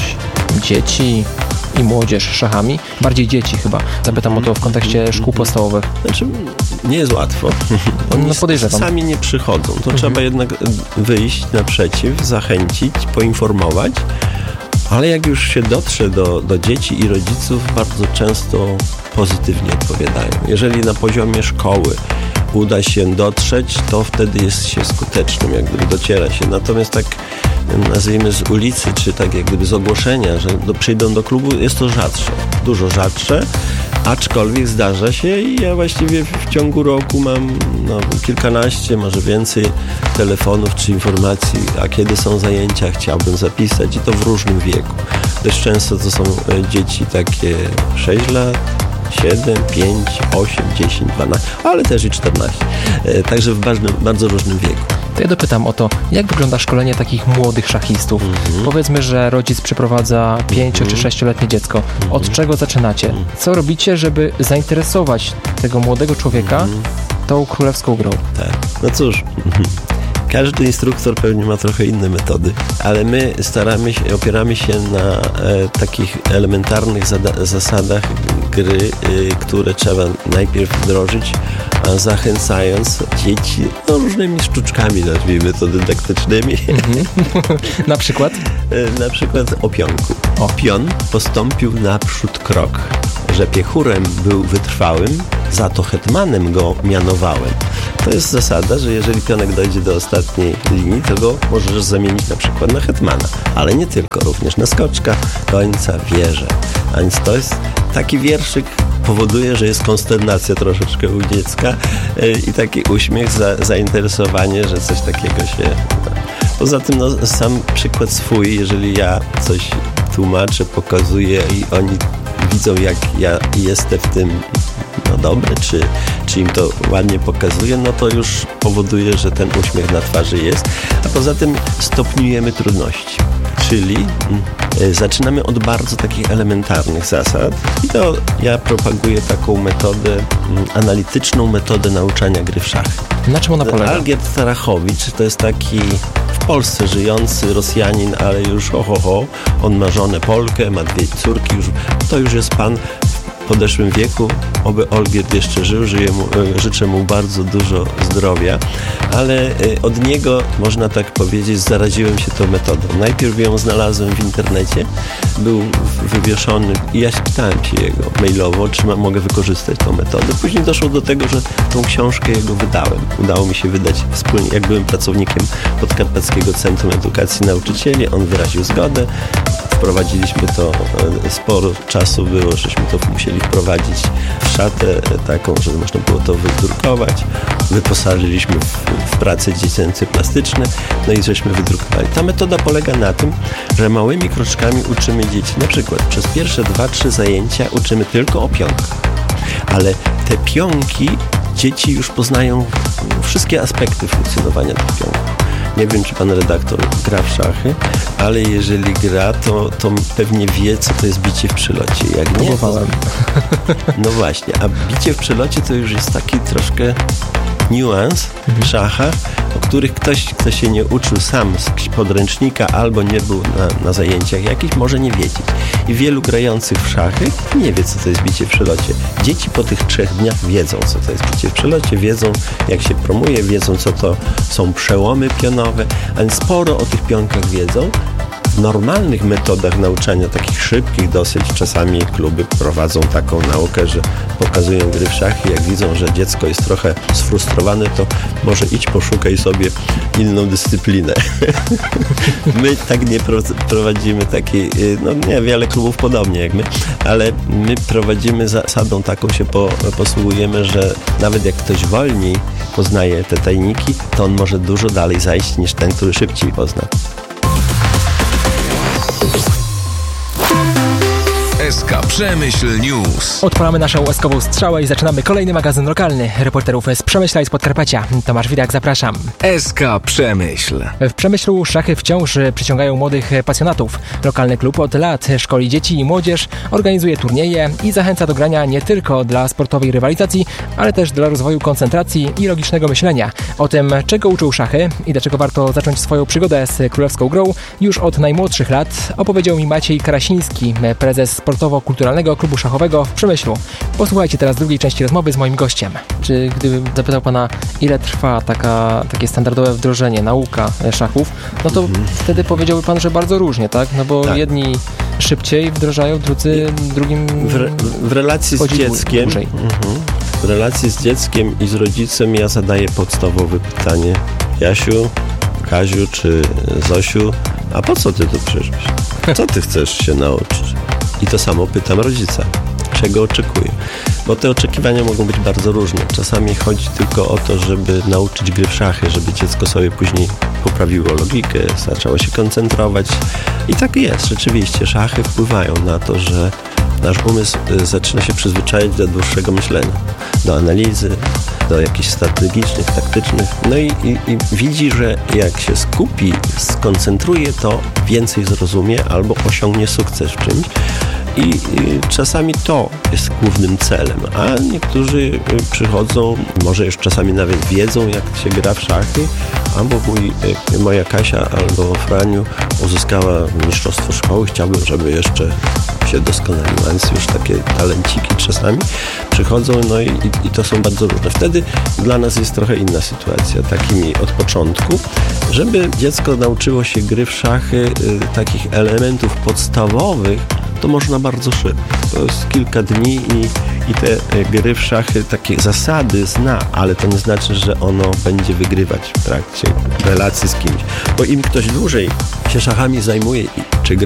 dzieci i młodzież szachami? Bardziej dzieci chyba. Zapytam o to w kontekście szkół podstawowych. Znaczy, nie jest łatwo. Oni no podejrzewam. sami nie przychodzą. To mhm. trzeba jednak wyjść naprzeciw, zachęcić, poinformować. Ale jak już się dotrze do, do dzieci i rodziców, bardzo często pozytywnie odpowiadają. Jeżeli na poziomie szkoły uda się dotrzeć, to wtedy jest się skutecznym, jak gdyby dociera się. Natomiast tak nazwijmy z ulicy, czy tak jak gdyby z ogłoszenia, że do, przyjdą do klubu, jest to rzadsze, dużo rzadsze, aczkolwiek zdarza się i ja właściwie w ciągu roku mam no, kilkanaście, może więcej telefonów czy informacji, a kiedy są zajęcia, chciałbym zapisać i to w różnym wieku. Dość często to są dzieci takie sześć lat, siedem, pięć, osiem, dziesięć, dwanaście, ale też i czternaście. Także w bardzo, bardzo różnym wieku. To ja dopytam o to, jak wygląda szkolenie takich młodych szachistów? Mm-hmm. Powiedzmy, że rodzic przyprowadza pięcio- mm-hmm. czy sześcioletnie dziecko. Mm-hmm. Od czego zaczynacie? Co robicie, żeby zainteresować tego młodego człowieka mm-hmm. tą królewską grą? Tak. No cóż... Każdy instruktor pewnie ma trochę inne metody, ale my staramy się, opieramy się na e, takich elementarnych zada- zasadach gry, e, które trzeba najpierw wdrożyć, a zachęcając dzieci no, różnymi sztuczkami, nazwijmy to dydaktycznymi. Mhm. Na przykład? E, na przykład o pionku. O. Pion postąpił naprzód krok, że piechurem był wytrwałym, za to hetmanem go mianowałem. To jest zasada, że jeżeli pionek dojdzie do ostatniej linii, to go możesz zamienić na przykład na hetmana, ale nie tylko, również na skoczka, końca, wieżę. A więc to jest taki wierszyk, powoduje, że jest konsternacja troszeczkę u dziecka i taki uśmiech, za, zainteresowanie, że coś takiego się... Poza tym no, sam przykład swój, jeżeli ja coś tłumaczę, pokazuję i oni widzą, jak ja jestem w tym no dobry, czy, czy im to ładnie pokazuje, no to już powoduje, że ten uśmiech na twarzy jest. A poza tym stopniujemy trudności. Czyli y, zaczynamy od bardzo takich elementarnych zasad i to ja propaguję taką metodę, y, analityczną metodę nauczania gry w szachy. Na czym ona polega? Algierd Tarachowicz to jest taki w Polsce żyjący Rosjanin, ale już ho, ho, ho. On ma żonę Polkę, ma dwie córki, już, to już jest pan w podeszłym wieku, oby Olgierd jeszcze żył, żyję mu, życzę mu bardzo dużo zdrowia, ale od niego, można tak powiedzieć, zaraziłem się tą metodą. Najpierw ją znalazłem w internecie, był wywieszony i ja pytałem się jego mailowo, czy ma, mogę wykorzystać tą metodę. Później doszło do tego, że tą książkę jego wydałem. Udało mi się wydać wspólnie, jak byłem pracownikiem Podkarpackiego Centrum Edukacji Nauczycieli, on wyraził zgodę. Wprowadziliśmy to, sporo czasu było, żeśmy to musieli wprowadzić w szatę taką, że można było to wydrukować. Wyposażyliśmy w, w prace dziecięce plastyczne, no i żeśmy wydrukowali. Ta metoda polega na tym, że małymi kroczkami uczymy dzieci. Na przykład przez pierwsze dwa, trzy zajęcia uczymy tylko o pionkach, ale te pionki dzieci już poznają wszystkie aspekty funkcjonowania tych pionków. Nie wiem, czy pan redaktor gra w szachy, ale jeżeli gra, to, to pewnie wie, co to jest bicie w przylocie. Jak nie, to... No właśnie, a bicie w przylocie to już jest taki troszkę niuans w szachach, o których ktoś, kto się nie uczył sam z podręcznika albo nie był na, na zajęciach jakichś, może nie wiedzieć. I wielu grających w szachy nie wie, co to jest bicie w przelocie. Dzieci po tych trzech dniach wiedzą, co to jest bicie w przelocie, wiedzą, jak się promuje, wiedzą, co to są przełomy pionowe, a więc sporo o tych pionkach wiedzą. W normalnych metodach nauczania, takich szybkich dosyć, czasami kluby prowadzą taką naukę, że pokazują gry w szachy, jak widzą, że dziecko jest trochę sfrustrowane, to może idź poszukaj sobie inną dyscyplinę. My tak nie prowadzimy takiej, no nie, wiele klubów podobnie jak my, ale my prowadzimy zasadą taką, się po, posługujemy, że nawet jak ktoś wolniej poznaje te tajniki, to on może dużo dalej zajść niż ten, który szybciej pozna. S K Przemyśl News. Odpalamy naszą łaskową strzałę i zaczynamy kolejny magazyn lokalny. Reporterów z Przemyśla i z Podkarpacia. Tomasz Widak, zapraszam. S K Przemyśl. W Przemyślu szachy wciąż przyciągają młodych pasjonatów. Lokalny klub od lat szkoli dzieci i młodzież, organizuje turnieje i zachęca do grania nie tylko dla sportowej rywalizacji, ale też dla rozwoju koncentracji i logicznego myślenia. O tym, czego uczą szachy i dlaczego warto zacząć swoją przygodę z królewską grą już od najmłodszych lat, opowiedział mi Maciej Karasiński, prezes Sportowo-Kulturalnego Klubu Szachowego w Przemyślu. Posłuchajcie teraz drugiej części rozmowy z moim gościem. Czy gdybym zapytał pana, ile trwa taka, takie standardowe wdrożenie, nauka szachów, no to mhm. wtedy powiedziałby pan, że bardzo różnie, tak? No bo tak. jedni szybciej wdrażają, drudzy drugim... W, re, w relacji z dzieckiem mhm. w relacji z dzieckiem i z rodzicem ja zadaję podstawowe pytanie. Jasiu, Kaziu czy Zosiu, a po co ty tu przyszłeś? Co ty chcesz się nauczyć? I to samo pytam rodzica. czego oczekuje. Bo te oczekiwania mogą być bardzo różne. Czasami chodzi tylko o to, żeby nauczyć gry w szachy, żeby dziecko sobie później poprawiło logikę, zaczęło się koncentrować. I tak jest, rzeczywiście. Szachy wpływają na to, że nasz umysł zaczyna się przyzwyczajać do dłuższego myślenia, do analizy, do jakichś strategicznych, taktycznych. No i, i, i widzi, że jak się skupi, skoncentruje, to więcej zrozumie albo osiągnie sukces w czymś. I, I czasami to jest głównym celem, a niektórzy przychodzą, może już czasami nawet wiedzą, jak się gra w szachy, albo mój, moja Kasia albo Franiu uzyskała mistrzostwo szkoły, chciałbym, żeby jeszcze się doskonaliła, więc już takie talenciki czasami przychodzą, no i, i, i to są bardzo różne. Wtedy dla nas jest trochę inna sytuacja, takimi od początku, żeby dziecko nauczyło się gry w szachy, y, takich elementów podstawowych, to można bardzo szybko. To jest kilka dni i, i te gry w szachy, takie zasady zna, ale to nie znaczy, że ono będzie wygrywać w trakcie relacji z kimś. Bo im ktoś dłużej się szachami zajmuje, czy gra